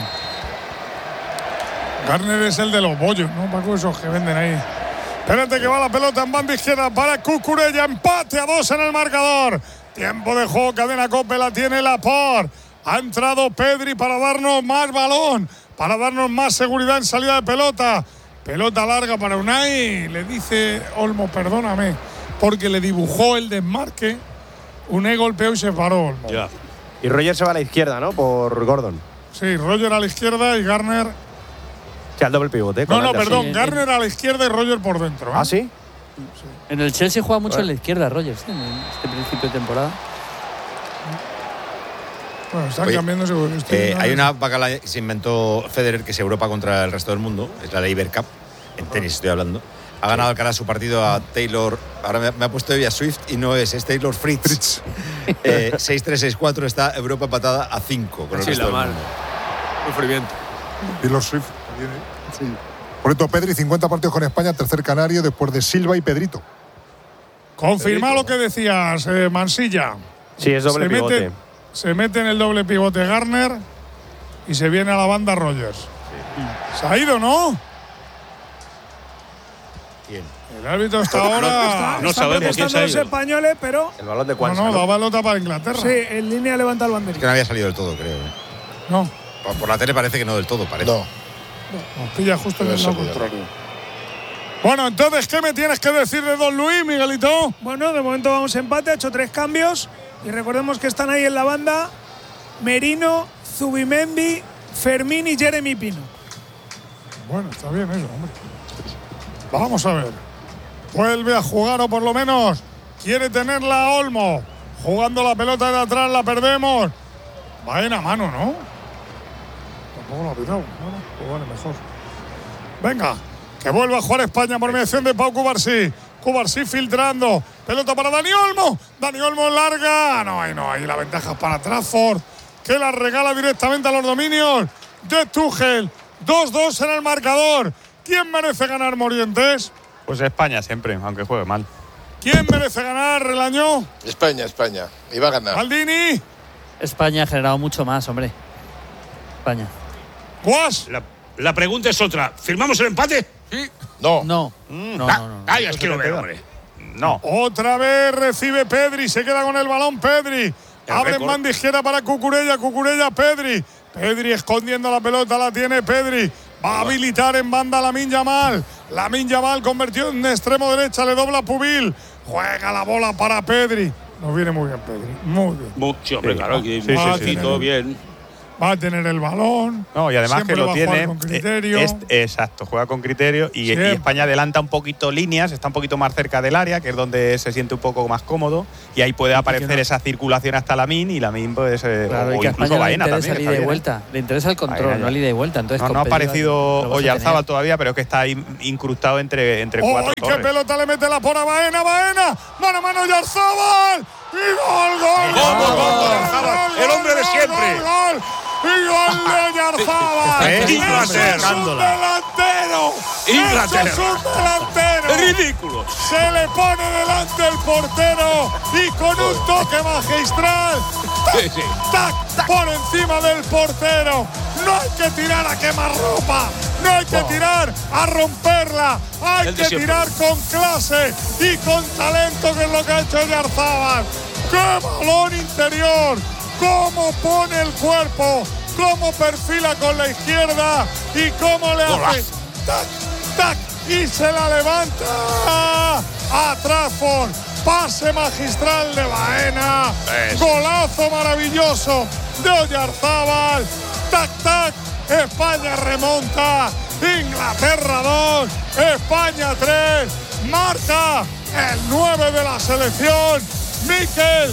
Speaker 1: Garner es el de los bollos, ¿no? Paco, esos que venden ahí. Espérate que va la pelota en banda izquierda para Cucurella. Empate a dos en el marcador. Tiempo de juego, cadena Cope la tiene Laporte. Ha entrado Pedri para darnos más balón, para darnos más seguridad en salida de pelota. Pelota larga para Unai. Le dice Olmo, perdóname, porque le dibujó el desmarque. Unai golpeó y se paró Olmo.
Speaker 2: Ya.
Speaker 12: Y Roger se va a la izquierda, ¿no? Por Gordon.
Speaker 1: Sí, Roger a la izquierda y Garner.
Speaker 12: O sea, el doble pivote. con
Speaker 1: No, no,
Speaker 12: Anderson.
Speaker 1: perdón,
Speaker 7: Sí,
Speaker 1: Garner a la izquierda y Roger por dentro. ¿eh?
Speaker 12: ¿Ah, sí?
Speaker 7: En el Chelsea juega mucho en la izquierda, Rogers, ¿eh? en este principio de temporada.
Speaker 1: Bueno, están
Speaker 6: Oye,
Speaker 1: cambiando seguro. Estoy
Speaker 6: Eh,
Speaker 1: viendo-
Speaker 6: hay una bacala que se inventó Federer, que es Europa contra el resto del mundo. Es la Labour Cup. En tenis estoy hablando. Ha ganado Alcaraz su partido a Taylor. Ahora me, me ha puesto ella Swift y no es, es Taylor Fritz. Eh, seis tres seis cuatro está Europa empatada a cinco con el
Speaker 9: Sí,
Speaker 6: resto
Speaker 9: la
Speaker 6: del
Speaker 9: mal.
Speaker 6: mundo.
Speaker 9: Sufrimiento.
Speaker 5: Taylor Swift. también, ¿eh? Por esto, Pedri, cincuenta partidos con España, tercer canario después de Silva y Pedrito.
Speaker 1: Confirma lo que decías, eh, Mansilla.
Speaker 12: Sí, es doble
Speaker 1: se
Speaker 12: pivote.
Speaker 1: Mete, se mete en el doble pivote Garner y se viene a la banda Rogers. Se ha ido, ¿no?
Speaker 6: ¿Quién?
Speaker 1: El árbitro hasta ahora.
Speaker 2: No
Speaker 4: Están
Speaker 2: sabemos quién
Speaker 4: protestando
Speaker 2: se ha
Speaker 4: los
Speaker 2: ido.
Speaker 4: españoles, pero
Speaker 12: El balón de
Speaker 1: No,
Speaker 12: Kwanzaa.
Speaker 1: no,
Speaker 12: ¿no?
Speaker 1: da pelota para Inglaterra.
Speaker 4: sí, en línea levanta el
Speaker 6: Es
Speaker 4: banderín.
Speaker 6: que no había salido del todo, creo. ¿eh?
Speaker 1: No,
Speaker 6: Por, por la tele parece que no del todo, parece.
Speaker 8: No,
Speaker 1: nos pilla justo en el
Speaker 8: eso
Speaker 1: lado
Speaker 8: cuidado.
Speaker 1: contrario. Bueno, entonces, ¿qué me tienes que decir de Don Luis, Miguelito?
Speaker 4: Bueno, de momento vamos a empate, ha hecho tres cambios. Y recordemos que están ahí en la banda Merino, Zubimendi, Fermín y Jeremy Pino.
Speaker 1: Bueno, está bien eso, hombre. Vamos a ver. Vuelve a jugar, o por lo menos quiere tenerla a Olmo. Jugando la pelota de atrás, la perdemos. Va en a mano, ¿no? Tampoco lo ha pitado. Bueno, pues vale, mejor. Venga, que vuelva a jugar España por mediación de Pau Cubarsí. Cubarsí filtrando. Pelota para Dani Olmo. Dani Olmo larga. No, ahí no, ahí la ventaja es para Trafford, que la regala directamente a los dominios de Tuchel. dos dos en el marcador. ¿Quién merece ganar, Morientes?
Speaker 3: Pues España siempre, aunque juegue mal.
Speaker 1: ¿Quién merece ganar, Relañó?
Speaker 8: España, España. Y va a ganar.
Speaker 1: Maldini.
Speaker 7: España ha generado mucho más, hombre. España.
Speaker 1: Guas.
Speaker 2: La, la pregunta es otra. ¿Firmamos el empate?
Speaker 8: No.
Speaker 7: No, no,
Speaker 2: Ah,
Speaker 7: no, no.
Speaker 2: Ay, es que lo veo, hombre.
Speaker 3: No.
Speaker 1: Otra vez recibe Pedri, se queda con el balón Pedri. Abre en
Speaker 2: récord.
Speaker 1: banda izquierda para Cucurella, Cucurella, Pedri. Pedri escondiendo la pelota, la tiene Pedri. Va a habilitar en banda Lamine Yamal. Lamine Yamal convertido en extremo derecha, le dobla Pubil. Juega la bola para Pedri. Nos viene muy bien Pedri, muy bien.
Speaker 2: Mu- Sí, hombre, claro. Aquí
Speaker 1: sí, sí,
Speaker 2: un
Speaker 1: sí.
Speaker 2: bien.
Speaker 1: va a tener el balón.
Speaker 3: No, y además
Speaker 1: siempre
Speaker 3: que lo
Speaker 1: va a
Speaker 3: tiene.
Speaker 1: jugar con criterio.
Speaker 3: Es, exacto, juega con criterio y, y España adelanta un poquito líneas, está un poquito más cerca del área, que es donde se siente un poco más cómodo, y ahí puede aparecer no. esa circulación hasta Lamine y Lamine, pues. Eh,
Speaker 7: claro,
Speaker 3: o,
Speaker 7: y que
Speaker 3: o incluso Baena
Speaker 7: le
Speaker 3: también.
Speaker 7: El ida y vuelta. Le interesa el control, Baena, no el ida y vuelta. Entonces,
Speaker 3: no, no ha aparecido Oyarzábal todavía, pero es que está ahí incrustado entre, entre
Speaker 1: ¡Oh,
Speaker 3: cuatro.
Speaker 1: qué pelota le mete la por a Baena! ¡Baena! ¡Mano a mano Oyarzábal! ¡Y gol, gol!
Speaker 2: ¡Gol, gol, gol! ¡El hombre de siempre!
Speaker 1: ¡Gol, gol! ¡Y gol de Oyarzábal!
Speaker 2: ¡Es
Speaker 1: Inglaterra! ¡Es un delantero!
Speaker 2: ¡Inglaterra!
Speaker 1: ¡Es un delantero!
Speaker 2: ¡Es ridículo!
Speaker 1: Se le pone delante el portero y con un toque magistral ¡tac, sí, sí. tac! Por encima del portero. No hay que tirar a quemarropa. No hay que tirar a romperla. Hay que tirar con clase y con talento, que es lo que ha hecho Oyarzábal. ¡Qué balón interior! ¡Cómo pone el cuerpo! ¡Cómo perfila con la izquierda! ¡Y cómo le hace! ¡Tac, tac! ¡Y se la levanta! ¡A Trafford! ¡Pase magistral de Baena! Eso. ¡Golazo maravilloso de Oyarzábal! ¡Tac, tac! España remonta. Inglaterra dos. España tres. Marca el nueve de la selección, Mikel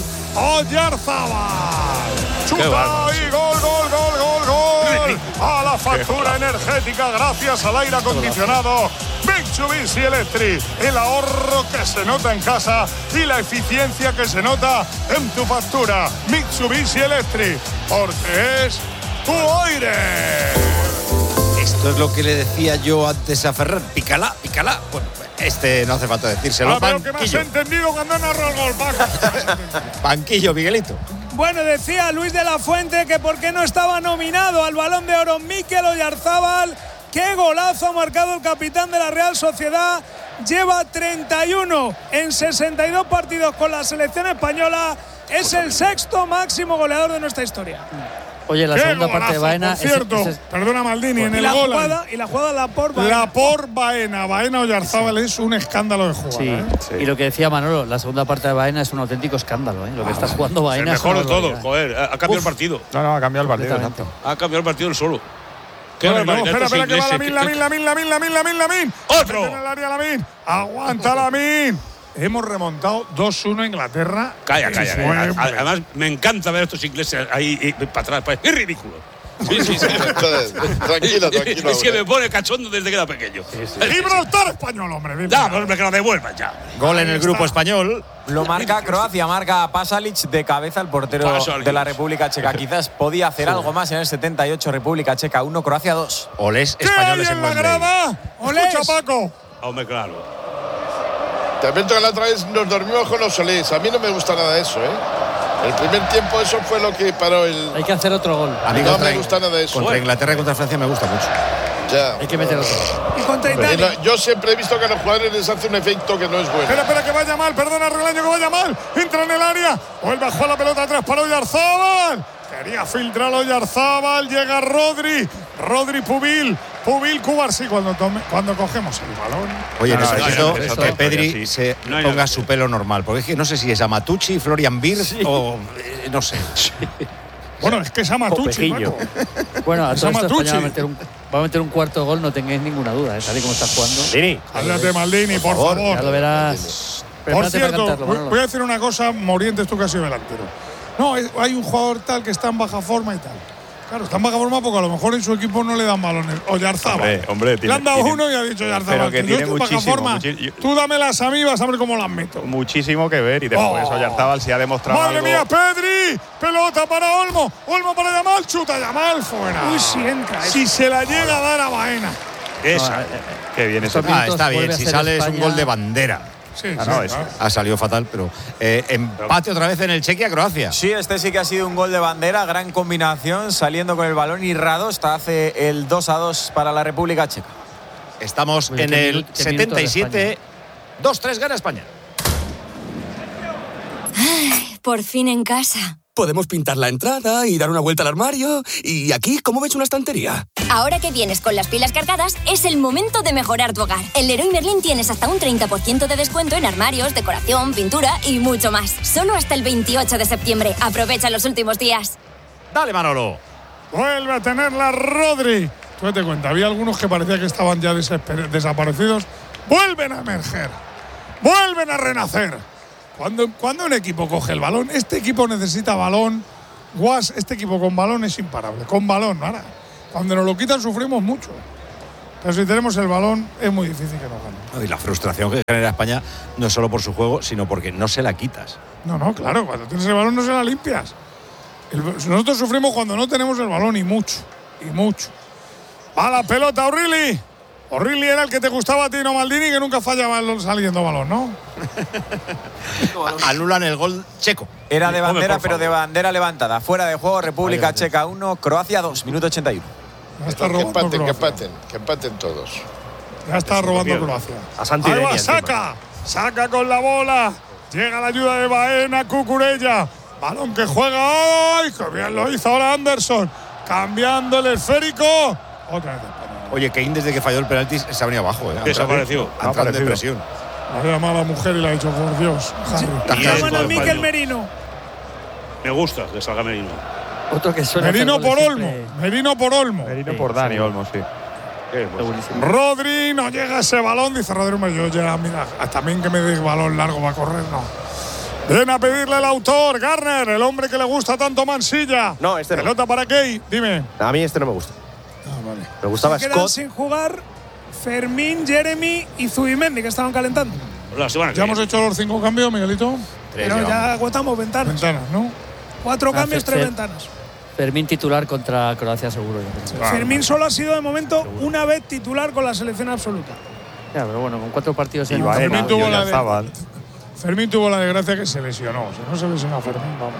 Speaker 1: Oyarzábal. Chuta y gol, gol, gol, gol, gol. A la factura energética gracias al aire acondicionado Mitsubishi Electric. El ahorro que se nota en casa y la eficiencia que se nota en tu factura. Mitsubishi Electric, porque es tu aire.
Speaker 6: Esto es lo que le decía yo antes a Ferran. Pícala, pícala. Bueno, este no hace falta decírselo.
Speaker 1: Ah, pero que me has entendido cuando narro el gol, Paco.
Speaker 6: Banquillo, Miguelito.
Speaker 4: Bueno, decía Luis de la Fuente que por qué no estaba nominado al Balón de Oro Mikel Oyarzábal. Qué golazo ha marcado el capitán de la Real Sociedad. Lleva treinta y uno en sesenta y dos partidos con la selección española. Es el sexto máximo goleador de nuestra historia.
Speaker 7: Oye, la segunda
Speaker 1: golazo,
Speaker 7: parte de Baena.
Speaker 1: Por cierto,
Speaker 7: ese, ese,
Speaker 1: perdona Maldini, en el
Speaker 4: la
Speaker 1: gol.
Speaker 4: Jugada, y la jugada la por Baena.
Speaker 1: La por Baena. Baena Oyarzábal sí. Es un escándalo de jugada.
Speaker 7: Sí.
Speaker 1: ¿eh?
Speaker 7: Sí. Y lo que decía Manolo, la segunda parte de Baena es un auténtico escándalo. ¿eh? Lo que ah, está jugando Baena.
Speaker 2: El mejor de todo, joder. Ha cambiado Uf. el partido.
Speaker 3: No, no, ha cambiado el partido. Exacto.
Speaker 2: Ha cambiado el partido el solo.
Speaker 1: Qué no, no, espera, espera, que va Lamine, Lamine, Lamine, Lamine, Lamine, Lamine, Lamine.
Speaker 2: ¡Otro!
Speaker 1: En el área, Lamine. Aguanta, Lamine. Hemos remontado dos uno a Inglaterra.
Speaker 2: Calla, calla, calla. Además, me encanta ver a estos ingleses ahí y, y, para atrás. Es ridículo. Sí, sí, sí.
Speaker 8: Tranquilo, tranquilo.
Speaker 2: Es que me pone cachondo desde que era pequeño.
Speaker 1: Sí, sí. Gibraltar español, hombre.
Speaker 2: Ya, hombre, que lo devuelvan ya.
Speaker 6: Gol en el grupo español.
Speaker 10: Lo marca Croacia, marca Pasalic de cabeza, el portero Pasalic. de la República Checa. Quizás podía hacer sí. algo más en el setenta y ocho. República Checa uno, Croacia dos.
Speaker 6: Olés españoles en
Speaker 1: la grada. Olés, Paco.
Speaker 2: Hombre, claro.
Speaker 8: También que la otra vez nos dormimos con los Olés. A mí no me gusta nada eso, ¿eh? El primer tiempo eso fue lo que paró el...
Speaker 7: Hay que hacer otro gol.
Speaker 8: A mí no me gusta nada eso.
Speaker 6: Contra Inglaterra y contra Francia me gusta mucho.
Speaker 8: Ya.
Speaker 7: Hay que meter otro.
Speaker 4: Y contra Italia.
Speaker 8: Yo siempre he visto que a los jugadores les hace un efecto que no es bueno.
Speaker 1: Espera, espera, que vaya mal. Perdona, Relaño, que vaya mal. Entra en el área. Vuelve a jugar la pelota atrás para Oyarzábal. Quería filtrar a Oyarzábal. Llega Rodri. Rodri Pubil. Pubil Cubarsí cuando, tome, cuando cogemos el balón.
Speaker 6: Oye,
Speaker 3: no, no,
Speaker 6: necesito
Speaker 3: no, no,
Speaker 6: que
Speaker 3: no,
Speaker 6: Pedri
Speaker 3: sí.
Speaker 6: se
Speaker 3: no, no,
Speaker 6: ponga
Speaker 3: no,
Speaker 6: su pelo normal. Porque es que no sé si es Amatucci, Florian Wirtz sí. o eh, no sé.
Speaker 1: Sí. Bueno, es que es Amatucci, Paco.
Speaker 7: Bueno, a todo esto España va a, meter un, va a meter un cuarto gol, no tengáis ninguna duda, ¿eh? Tal y como está jugando.
Speaker 6: Maldini.
Speaker 1: Háblate, Maldini, por favor.
Speaker 7: Ya lo verás.
Speaker 1: Por cierto, cantarlo, voy a decir una cosa, Morientes, tú que has sido delantero. No, hay un jugador tal que está en baja forma y tal. Claro, está en baja forma porque a lo mejor en su equipo no le dan balones. Oyarzábal.
Speaker 3: Hombre, hombre, tiene,
Speaker 1: le han dado
Speaker 3: tiene,
Speaker 1: uno y ha dicho Oyarzábal.
Speaker 3: Que, que tiene
Speaker 1: yo estoy en baja forma. Tú dámelas a mí, vas a ver cómo las meto.
Speaker 3: Muchísimo que ver y después oh. Oyarzábal se ha demostrado.
Speaker 1: ¡Madre
Speaker 3: algo.
Speaker 1: mía, Pedri! Pelota para Olmo. Olmo para Yamal. Chuta Yamal fuera.
Speaker 4: Uy, si entra.
Speaker 1: Si se la llega a dar a Baena.
Speaker 3: Esa. No, qué bien eso.
Speaker 6: Ah, está bien. Si sale es un gol de bandera.
Speaker 1: Sí,
Speaker 6: ah,
Speaker 1: sí,
Speaker 6: no, eso. Ha salido fatal, pero eh, empate otra vez en el Chequia-Croacia.
Speaker 10: Sí, este sí que ha sido un gol de bandera, gran combinación, saliendo con el balón y Radosta hace el dos a dos para la República Checa.
Speaker 6: Estamos Oye, en el setenta y siete, dos tres gana España.
Speaker 13: Ay, por fin en casa.
Speaker 14: Podemos pintar la entrada y dar una vuelta al armario. Y aquí, ¿cómo ves una estantería?
Speaker 13: Ahora que vienes con las pilas cargadas, es el momento de mejorar tu hogar. En Leroy Merlin tienes hasta un treinta por ciento de descuento en armarios, decoración, pintura y mucho más. Solo hasta el veintiocho de septiembre. Aprovecha los últimos días.
Speaker 6: Dale, Manolo.
Speaker 1: Vuelve a tenerla Rodri. Tú te cuenta, había algunos que parecía que estaban ya desaparecidos. Vuelven a emerger. Vuelven a renacer. Cuando, cuando un equipo coge el balón, este equipo necesita balón. Guas, este equipo con balón es imparable. Con balón, ahora. Cuando nos lo quitan sufrimos mucho. Pero si tenemos el balón, es muy difícil que nos ganen.
Speaker 6: Y la frustración que genera España no es solo por su juego, sino porque no se la quitas.
Speaker 1: No, no, claro, cuando tienes el balón no se la limpias. El, nosotros sufrimos cuando no tenemos el balón, y mucho, y mucho. Va la pelota, O'Reilly. O'Reilly era el que te gustaba a ti, no Maldini, que nunca fallaba saliendo balón, ¿no?
Speaker 6: Anulan el gol checo.
Speaker 10: Era de bandera, pero de bandera levantada. Fuera de juego, República Ay, Checa uno, Croacia dos, minuto ochenta y uno.
Speaker 8: Ya está que empaten, que empaten, que empaten todos.
Speaker 1: Ya está robando Croacia.
Speaker 12: A Santi
Speaker 1: Ahí va, saca, saca con la bola. Llega la ayuda de Baena, Cucurella. Balón que juega. ¡Ay, qué bien lo hizo ahora Anderson! Cambiando el esférico. Otra vez.
Speaker 6: Oye, Kane desde que falló el penalti se ha venido abajo. ¿eh?
Speaker 2: Desapareció.
Speaker 6: Ha entrado en depresión.
Speaker 1: La llamado a la mujer y le ha dicho, por Dios, Harry.
Speaker 4: Llaman a Mikel Merino.
Speaker 2: Me gusta que salga Merino.
Speaker 7: Otro que suena.
Speaker 1: Merino por Olmo. Merino por Olmo.
Speaker 3: Merino sí, por Dani sí. Olmo, sí.
Speaker 1: Rodri, no llega ese balón, dice Rodri, yo ya, mira, también que me dé balón largo va a correr, no. Viene a pedirle el autor, Garner, el hombre que le gusta tanto Mansilla.
Speaker 12: No, este no.
Speaker 1: Pelota para Key, dime.
Speaker 12: A mí este no me gusta.
Speaker 1: Ah, vale.
Speaker 12: Me gustaba
Speaker 4: Se
Speaker 12: Scott.
Speaker 4: quedan sin jugar Fermín, Jeremy y Zubimendi, que estaban calentando.
Speaker 2: La semana
Speaker 1: ya hemos hecho los cinco cambios, Miguelito.
Speaker 4: Tres, Pero ya agotamos ventanas.
Speaker 1: Ventanas, ¿no?
Speaker 4: Cuatro
Speaker 7: ah,
Speaker 4: cambios,
Speaker 7: Fer,
Speaker 4: tres
Speaker 7: Fer,
Speaker 4: ventanas.
Speaker 7: Fermín titular contra Croacia seguro.
Speaker 4: Sí. Fermín solo ha sido de momento seguro. una vez titular con la selección absoluta.
Speaker 7: Ya, pero bueno, con cuatro partidos en
Speaker 1: Baena, Fermín, tuvo la de, Fermín tuvo la desgracia que se lesionó. Si no se lesionó a Fermín, vamos.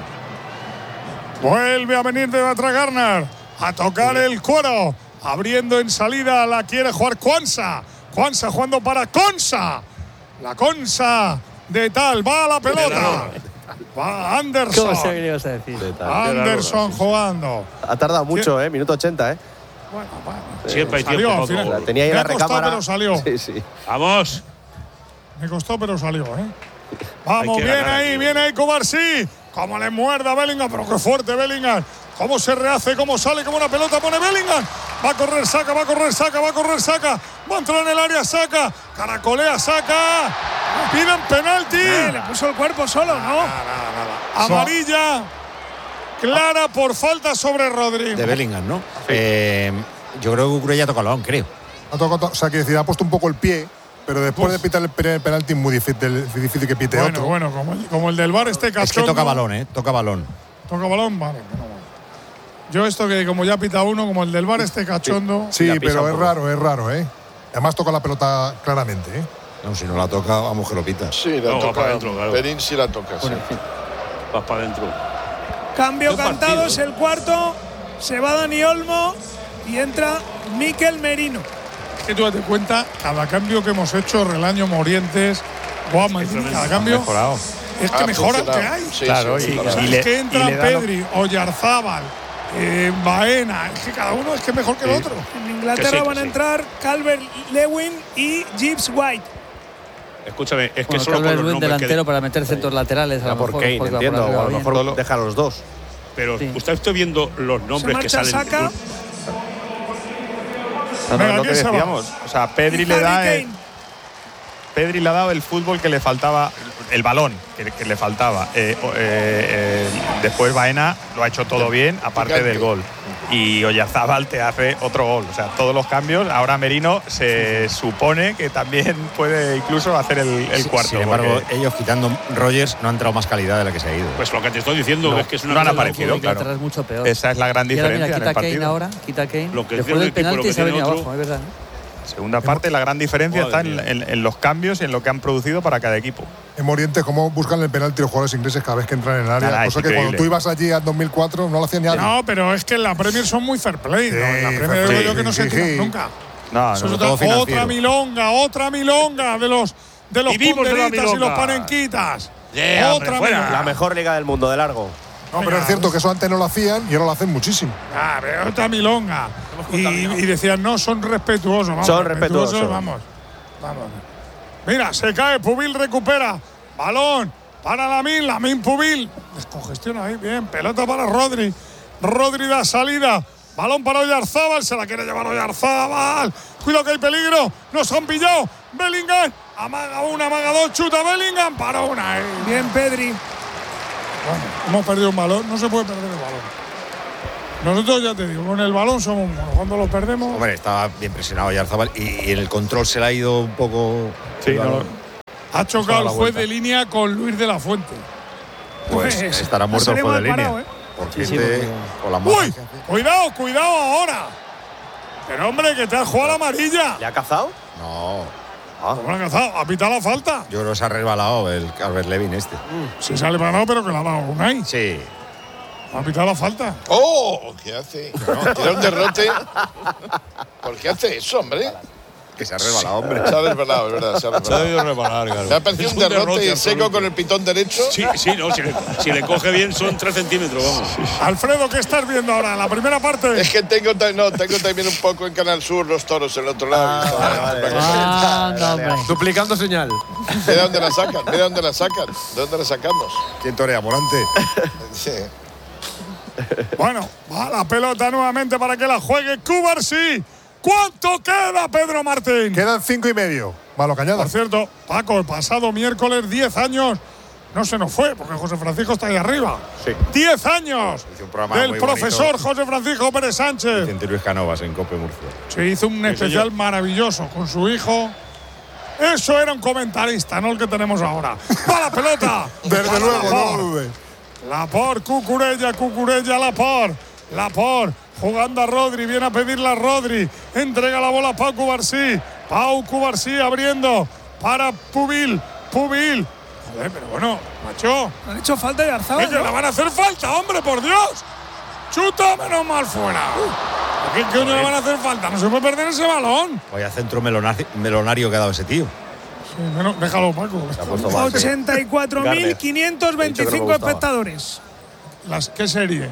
Speaker 1: Vuelve a venir de atrás Garner. A tocar el cuero. Abriendo en salida, la quiere jugar Kwanza. Kwanza jugando para Consa. La Consa de tal. Va a la pelota. Va Anderson.
Speaker 7: ¿Cómo se ibas a decir?
Speaker 1: Anderson jugando.
Speaker 12: Ha tardado mucho, ¿eh? Minuto ochenta, ¿eh?
Speaker 1: Bueno, bueno.
Speaker 2: Siempre hay tiempo.
Speaker 1: Salió, al final.
Speaker 12: La tenía ahí en la recámara.
Speaker 1: Pero salió.
Speaker 12: Sí, sí.
Speaker 2: Vamos.
Speaker 1: Me costó, pero salió, ¿eh? Vamos, bien ahí, bien ahí, Cubarsí. Cómo le muerde a Bellingham, pero qué fuerte Bellingham. Cómo se rehace, cómo sale, como una pelota pone Bellingham. Va a correr, saca, va a correr, saca, va a correr, saca. Va a entrar en el área, saca. Caracolea, saca. Piden penalti.
Speaker 4: Eh, le puso el cuerpo solo, ¿no?
Speaker 1: Nada, nada, nada. Amarilla clara por falta sobre Rodri.
Speaker 6: De Bellingham, ¿no? Sí. Eh, yo creo que Cucurella ha tocado el balón, creo.
Speaker 5: Ha tocado, o sea, que decir, ha puesto un poco el pie, pero después Uf. de pitar el penalti es muy difícil, difícil que pite
Speaker 1: bueno,
Speaker 5: otro.
Speaker 1: Bueno, como el, como el del VAR este cachondo.
Speaker 6: Es que toca balón, ¿eh? Toca balón.
Speaker 1: Toca balón, vale. No, vale. Yo esto que como ya pita uno, como el del VAR este cachondo.
Speaker 5: Sí, sí pero es raro, es raro, ¿eh? Además toca la pelota claramente, ¿eh?
Speaker 6: No, si no la toca, vamos que lo pita.
Speaker 8: Sí, la
Speaker 2: no,
Speaker 8: toca.
Speaker 2: para adentro, claro.
Speaker 8: Perín sí la toca, sí.
Speaker 2: Vas para adentro.
Speaker 4: Cambio cantado, es el cuarto. Se va Dani Olmo y entra Mikel Merino.
Speaker 1: Es que tú date cuenta, cada cambio que hemos hecho, Relaño, Morientes, Guama, cada cambio.
Speaker 3: Mejorado.
Speaker 1: Es que mejoran que hay.
Speaker 8: Sí,
Speaker 3: claro,
Speaker 8: sí,
Speaker 3: y,
Speaker 8: sí,
Speaker 3: y,
Speaker 8: claro.
Speaker 3: y
Speaker 1: es
Speaker 3: le,
Speaker 1: que entra
Speaker 3: y le
Speaker 1: Pedri, Oyarzábal, eh, Baena. Es que cada uno es que mejor que el otro.
Speaker 4: En Inglaterra
Speaker 2: sí,
Speaker 4: van a
Speaker 2: sí.
Speaker 4: entrar Calvert-Lewin y Gibbs White.
Speaker 2: Escúchame, es que
Speaker 7: bueno,
Speaker 2: solo con los nombres
Speaker 7: delantero
Speaker 2: que
Speaker 7: para meter centros laterales. A lo
Speaker 12: por
Speaker 7: mejor,
Speaker 12: Kane, entiendo. O a lo mejor
Speaker 7: bien.
Speaker 12: deja a los dos.
Speaker 2: Pero
Speaker 7: sí.
Speaker 2: usted está viendo los nombres que salen.
Speaker 4: Saka.
Speaker 3: No, no, es lo que decíamos. O sea, Pedri le da el, Pedri le ha dado el fútbol que le faltaba, el balón que, que le faltaba. Eh, eh, eh, después Baena lo ha hecho todo bien, aparte del gol. Y Oyarzábal te hace otro gol. O sea, todos los cambios. Ahora Merino se supone que también puede incluso hacer el, el cuarto.
Speaker 6: Sin embargo, ellos quitando Rogers no han entrado más calidad de la que se ha ido.
Speaker 2: Pues lo que te estoy diciendo
Speaker 3: no,
Speaker 2: es que es una
Speaker 3: no han aparecido, claro.
Speaker 7: Es mucho peor.
Speaker 3: Esa es la gran diferencia.
Speaker 7: Mira,
Speaker 3: en el partido.
Speaker 7: Kane ahora, quita Kane.
Speaker 2: Lo que
Speaker 7: después del penalti se ha venido
Speaker 2: otro,
Speaker 7: abajo, es verdad.
Speaker 3: Segunda parte, la gran diferencia está en, en, en los cambios y en lo que han producido para cada equipo.
Speaker 5: En Morientes, cómo buscan el penalti los jugadores ingleses cada vez que entran en el área.
Speaker 3: Nada,
Speaker 5: cosa que cuando tú ibas allí en dos mil cuatro no lo hacían ni nadie.
Speaker 1: No, pero es que en la Premier son muy fair play.
Speaker 5: Sí,
Speaker 1: ¿no? En la Premier
Speaker 5: fair
Speaker 1: digo
Speaker 5: play,
Speaker 1: yo que no
Speaker 5: sí,
Speaker 1: se
Speaker 5: sí,
Speaker 1: tiran
Speaker 5: sí.
Speaker 1: nunca.
Speaker 3: No,
Speaker 1: Eso
Speaker 3: no,
Speaker 1: es
Speaker 3: todo
Speaker 1: otra, otra milonga, otra milonga de los de los
Speaker 2: Vivimos de la
Speaker 1: punderitas y los
Speaker 2: milonga.
Speaker 1: panenquitas.
Speaker 2: Yeah,
Speaker 1: otra
Speaker 2: hombre,
Speaker 1: milonga.
Speaker 12: La mejor liga del mundo, de largo.
Speaker 5: No, pero es cierto que eso antes no lo hacían y ahora lo hacen muchísimo.
Speaker 1: Ah, pero otra milonga. Y, y decían, no, son respetuosos. Vamos,
Speaker 12: Son respetuosos.
Speaker 1: Vamos, vamos. Mira, se cae, Pubil recupera. Balón para Lamine, Lamine Pubil. Descongestiona ahí, bien. Pelota para Rodri. Rodri da salida. Balón para Oyarzábal, se la quiere llevar Oyarzábal. Cuidado que hay peligro, nos han pillado. Bellingham, amaga una, amaga dos, chuta Bellingham, para una. Eh.
Speaker 4: Bien, Pedri.
Speaker 1: Bueno, hemos perdido un balón, no se puede perder el balón. Nosotros, ya te digo, con el balón somos buenos. Cuando lo perdemos.
Speaker 6: Hombre, estaba bien presionado Oyarzábal y, y en el control se le ha ido un poco.
Speaker 3: Sí, no,
Speaker 1: ha chocado el juez de línea con Luis de la Fuente.
Speaker 6: Pues
Speaker 1: Pues,
Speaker 6: estará muerto el juez de línea.
Speaker 1: parado, ¿eh?
Speaker 6: Porque
Speaker 1: Sí, sí,
Speaker 6: este,
Speaker 1: porque-
Speaker 6: con la
Speaker 1: ¡Uy!
Speaker 6: mano.
Speaker 1: Cuidado, cuidado ahora. Pero hombre, que te has jugado la amarilla.
Speaker 12: ¿Le ha cazado?
Speaker 6: No.
Speaker 1: ¿Cómo lo ha cazado? ¿Ha pitado la falta?
Speaker 6: Yo creo que se ha resbalado el Calvert Levin este.
Speaker 1: Sí, se ha resbalado, pero que la ha dado Unai.
Speaker 6: Sí.
Speaker 1: ¿Ha pitado la falta?
Speaker 8: ¡Oh! ¿Qué hace? Tira un derrote. ¿Por qué hace eso, hombre?
Speaker 6: Que se ha resbalado, hombre.
Speaker 8: Se ha resbalado, es verdad. Se ha resbalado.
Speaker 2: Se ha debido resbalar, claro.
Speaker 8: Me ha parecido
Speaker 2: Es
Speaker 8: un derrote,
Speaker 2: derrote
Speaker 8: seco
Speaker 2: absoluto.
Speaker 8: con el pitón derecho.
Speaker 2: Sí, sí, no, si le, si le coge bien son tres centímetros, vamos.
Speaker 1: Alfredo, ¿qué estás viendo ahora? La primera parte.
Speaker 8: Es que tengo, ta- no, tengo también un poco en Canal Sur los toros en el otro lado.
Speaker 7: Ah, no, hombre.
Speaker 9: Duplicando señal.
Speaker 8: Mira dónde la sacan, mira dónde la sacan. ¿De dónde la sacamos?
Speaker 6: ¿Quién torea, Morante?
Speaker 8: Sí.
Speaker 1: Bueno, va la pelota nuevamente para que la juegue Cubarsí. ¿Cuánto queda, Pedro Martín?
Speaker 5: Quedan cinco y medio. Malo Cañada.
Speaker 1: Por cierto, Paco, el pasado miércoles, diez años, no se nos fue, porque José Francisco está ahí arriba.
Speaker 6: Sí.
Speaker 1: diez años
Speaker 6: Hizo un programa
Speaker 1: del
Speaker 6: muy
Speaker 1: profesor
Speaker 6: bonito.
Speaker 1: José Francisco Pérez Sánchez.
Speaker 6: Vicente Luis Canovas en Cope Murcia.
Speaker 1: Se hizo un especial maravilloso con su hijo. Eso era un comentarista, no el que tenemos ahora. ¡Va la pelota!
Speaker 5: Desde
Speaker 1: Para
Speaker 5: luego, no lo
Speaker 1: Laporte.
Speaker 5: dudes.
Speaker 1: Laporte, Cucurella, Cucurella, Laporte. Laporte jugando a Rodri, viene a pedirla a Rodri. Entrega la bola a Pau Cubarsí. Pau Cubarsí abriendo para Pubil. Pubil. Joder, pero bueno, macho.
Speaker 4: Han hecho falta y
Speaker 1: Es
Speaker 4: Arzabal.
Speaker 1: que le van a hacer falta, hombre, por Dios. Chuta, menos mal fuera. ¿A qué coño le van a hacer falta? No se puede perder ese balón.
Speaker 6: Vaya centro melonario, melonario que ha dado ese tío.
Speaker 1: Sí, menos, déjalo, Paco.
Speaker 6: Se ha puesto mal, sí.
Speaker 4: ochenta y cuatro mil quinientos
Speaker 12: Garner. He dicho que no
Speaker 4: veinticinco
Speaker 12: me gustaba.
Speaker 4: espectadores.
Speaker 1: Las, ¿Qué serie?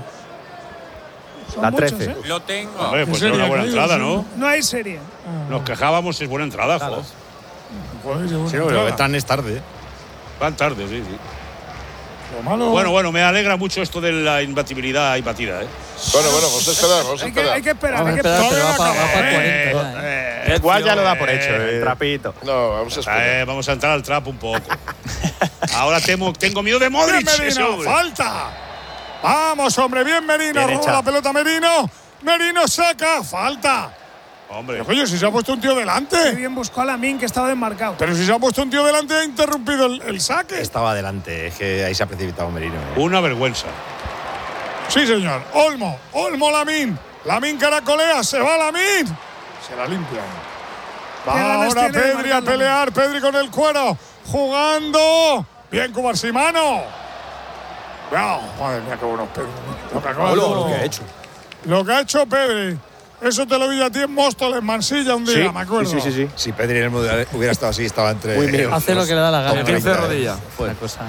Speaker 4: Son
Speaker 12: La
Speaker 4: muchos,
Speaker 12: trece.
Speaker 4: ¿eh?
Speaker 10: Lo tengo.
Speaker 2: Hombre, pues
Speaker 1: ¿En serio?
Speaker 2: era una buena
Speaker 1: ¿Ha
Speaker 2: entrada,
Speaker 1: caído?
Speaker 2: ¿no?
Speaker 4: No hay serie.
Speaker 2: Nos quejábamos, es buena entrada, jo.
Speaker 1: Joder, qué buena
Speaker 6: Sí, no, pero
Speaker 1: entrada.
Speaker 6: entran es tarde.
Speaker 2: Van tarde, sí, sí.
Speaker 1: Lo malo.
Speaker 2: Bueno, bueno, me alegra mucho esto de la imbatibilidad y batida, ¿eh?
Speaker 8: Bueno, bueno, vamos a esperar, vamos a
Speaker 4: Hay que,
Speaker 8: esperar.
Speaker 4: hay que esperar.
Speaker 7: Vamos a
Speaker 4: hay que
Speaker 7: esperar, pero
Speaker 4: esperar.
Speaker 7: va para, va para
Speaker 2: Eh,
Speaker 7: cuarenta. ya, ¿eh?
Speaker 12: Igual ya lo da por hecho, el trapito.
Speaker 8: No, vamos a esperar.
Speaker 2: Eh, vamos a entrar al trap un poco. Ahora temo, tengo miedo de Modric.
Speaker 1: Bien,
Speaker 2: ese
Speaker 1: Merino,
Speaker 2: hombre.
Speaker 1: falta. Vamos, hombre, bien, Merino.
Speaker 12: Bien
Speaker 1: Roba
Speaker 12: hecha.
Speaker 1: la pelota, Merino. Merino saca, falta.
Speaker 2: Hombre,
Speaker 1: Pero, coño, si se ha puesto un tío
Speaker 4: Qué
Speaker 1: delante.
Speaker 4: bien buscó a Lamin, que estaba desmarcado.
Speaker 1: Pero si se ha puesto un tío delante, ha interrumpido el, el saque.
Speaker 6: Estaba adelante, es que ahí se ha precipitado Merino. ¿eh?
Speaker 2: una vergüenza.
Speaker 1: Sí, señor. Olmo, Olmo, Lamin. Lamin caracolea, se va Lamin. Se la limpian.
Speaker 4: Qué
Speaker 1: Va
Speaker 4: ganas
Speaker 1: ahora
Speaker 4: tiene de
Speaker 1: Pedri a
Speaker 4: marcar
Speaker 1: pelear. Pedri con el cuero. Jugando. Bien, Cubarsimano. Wow, madre mía, qué buenos Pedri. Lo que acaba de
Speaker 12: Lo
Speaker 1: hacer.
Speaker 12: que ha hecho.
Speaker 1: Lo que ha hecho Pedri. Eso te lo vi a ti en Móstoles, en Mansilla, un día,
Speaker 12: Sí,
Speaker 1: me acuerdo.
Speaker 12: sí, sí, sí.
Speaker 6: Si Pedri en el Mundial hubiera estado así, estaba entre.
Speaker 12: Muy mío.
Speaker 7: Hace lo que le da la gana.
Speaker 6: top treinta,
Speaker 9: quince
Speaker 6: ¿eh?
Speaker 9: rodillas.
Speaker 7: Fue una cosa.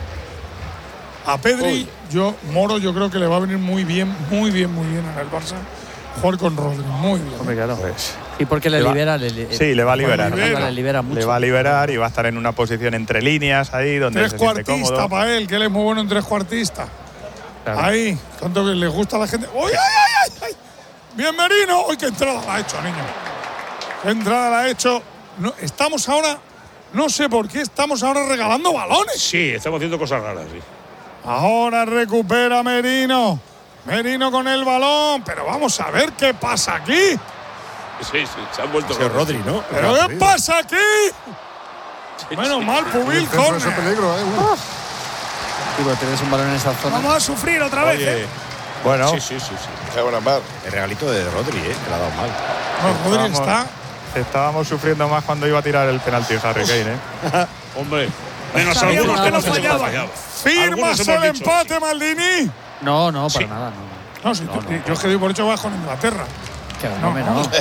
Speaker 1: A Pedri, yo, Moro, yo creo que le va a venir muy bien, muy bien, muy bien en el Barça. Jugar con Rodri, muy bien.
Speaker 7: Hombre, claro. Y porque le
Speaker 3: Le va-
Speaker 7: libera. Le, le-
Speaker 3: Sí, le va a liberar.
Speaker 1: libera.
Speaker 7: Le libera mucho.
Speaker 3: Le va a liberar y va a estar en una posición entre líneas ahí donde
Speaker 1: Tres
Speaker 3: se siente
Speaker 1: cuartista
Speaker 3: cómodo.
Speaker 1: para él, que él es muy bueno en tres cuartista.
Speaker 7: Claro.
Speaker 1: Ahí, tanto que le gusta a la gente. ¡Uy, ay, ay, ay, ay! Bien, Merino. ¡Uy, qué entrada la ha hecho, niño! ¿Qué entrada la ha hecho? No, estamos ahora, no sé por qué, estamos ahora regalando balones.
Speaker 2: Sí, estamos haciendo cosas raras, sí.
Speaker 1: Ahora recupera Merino. Merino con el balón. Pero vamos a ver qué pasa aquí.
Speaker 2: Sí, sí, se han vuelto
Speaker 6: Ha sido
Speaker 2: locos.
Speaker 6: Rodri, ¿no?
Speaker 1: ¿Pero qué pasa aquí? Menos mal, Pubil,
Speaker 5: Centro de ese
Speaker 1: córner.
Speaker 5: peligro, ¿eh? Uy.
Speaker 7: Y cuando tienes un balón en esa zona.
Speaker 4: Vamos a sufrir otra vez.
Speaker 3: Oye,
Speaker 4: ¿eh?
Speaker 3: bueno,
Speaker 2: Sí, sí, sí, sí.
Speaker 8: Qué buena mar.
Speaker 6: El regalito de Rodri, ¿eh? Que le ha dado mal.
Speaker 1: No, Rodri
Speaker 3: estábamos,
Speaker 1: está.
Speaker 3: estábamos sufriendo más cuando iba a tirar el penalti Harry Kane, ¿eh?
Speaker 2: Hombre, menos
Speaker 4: Sabíamos
Speaker 2: algunos
Speaker 4: que
Speaker 2: que
Speaker 4: no
Speaker 2: no se
Speaker 4: fallaba.
Speaker 2: fallado.
Speaker 1: ¿Firmas
Speaker 2: Algunos
Speaker 1: el
Speaker 2: hemos dicho,
Speaker 1: empate, Maldini?
Speaker 7: No, no, para
Speaker 2: Sí.
Speaker 7: nada. No.
Speaker 1: No, si tú- yo es que doy por hecho vas con Inglaterra.
Speaker 7: Que no, me no.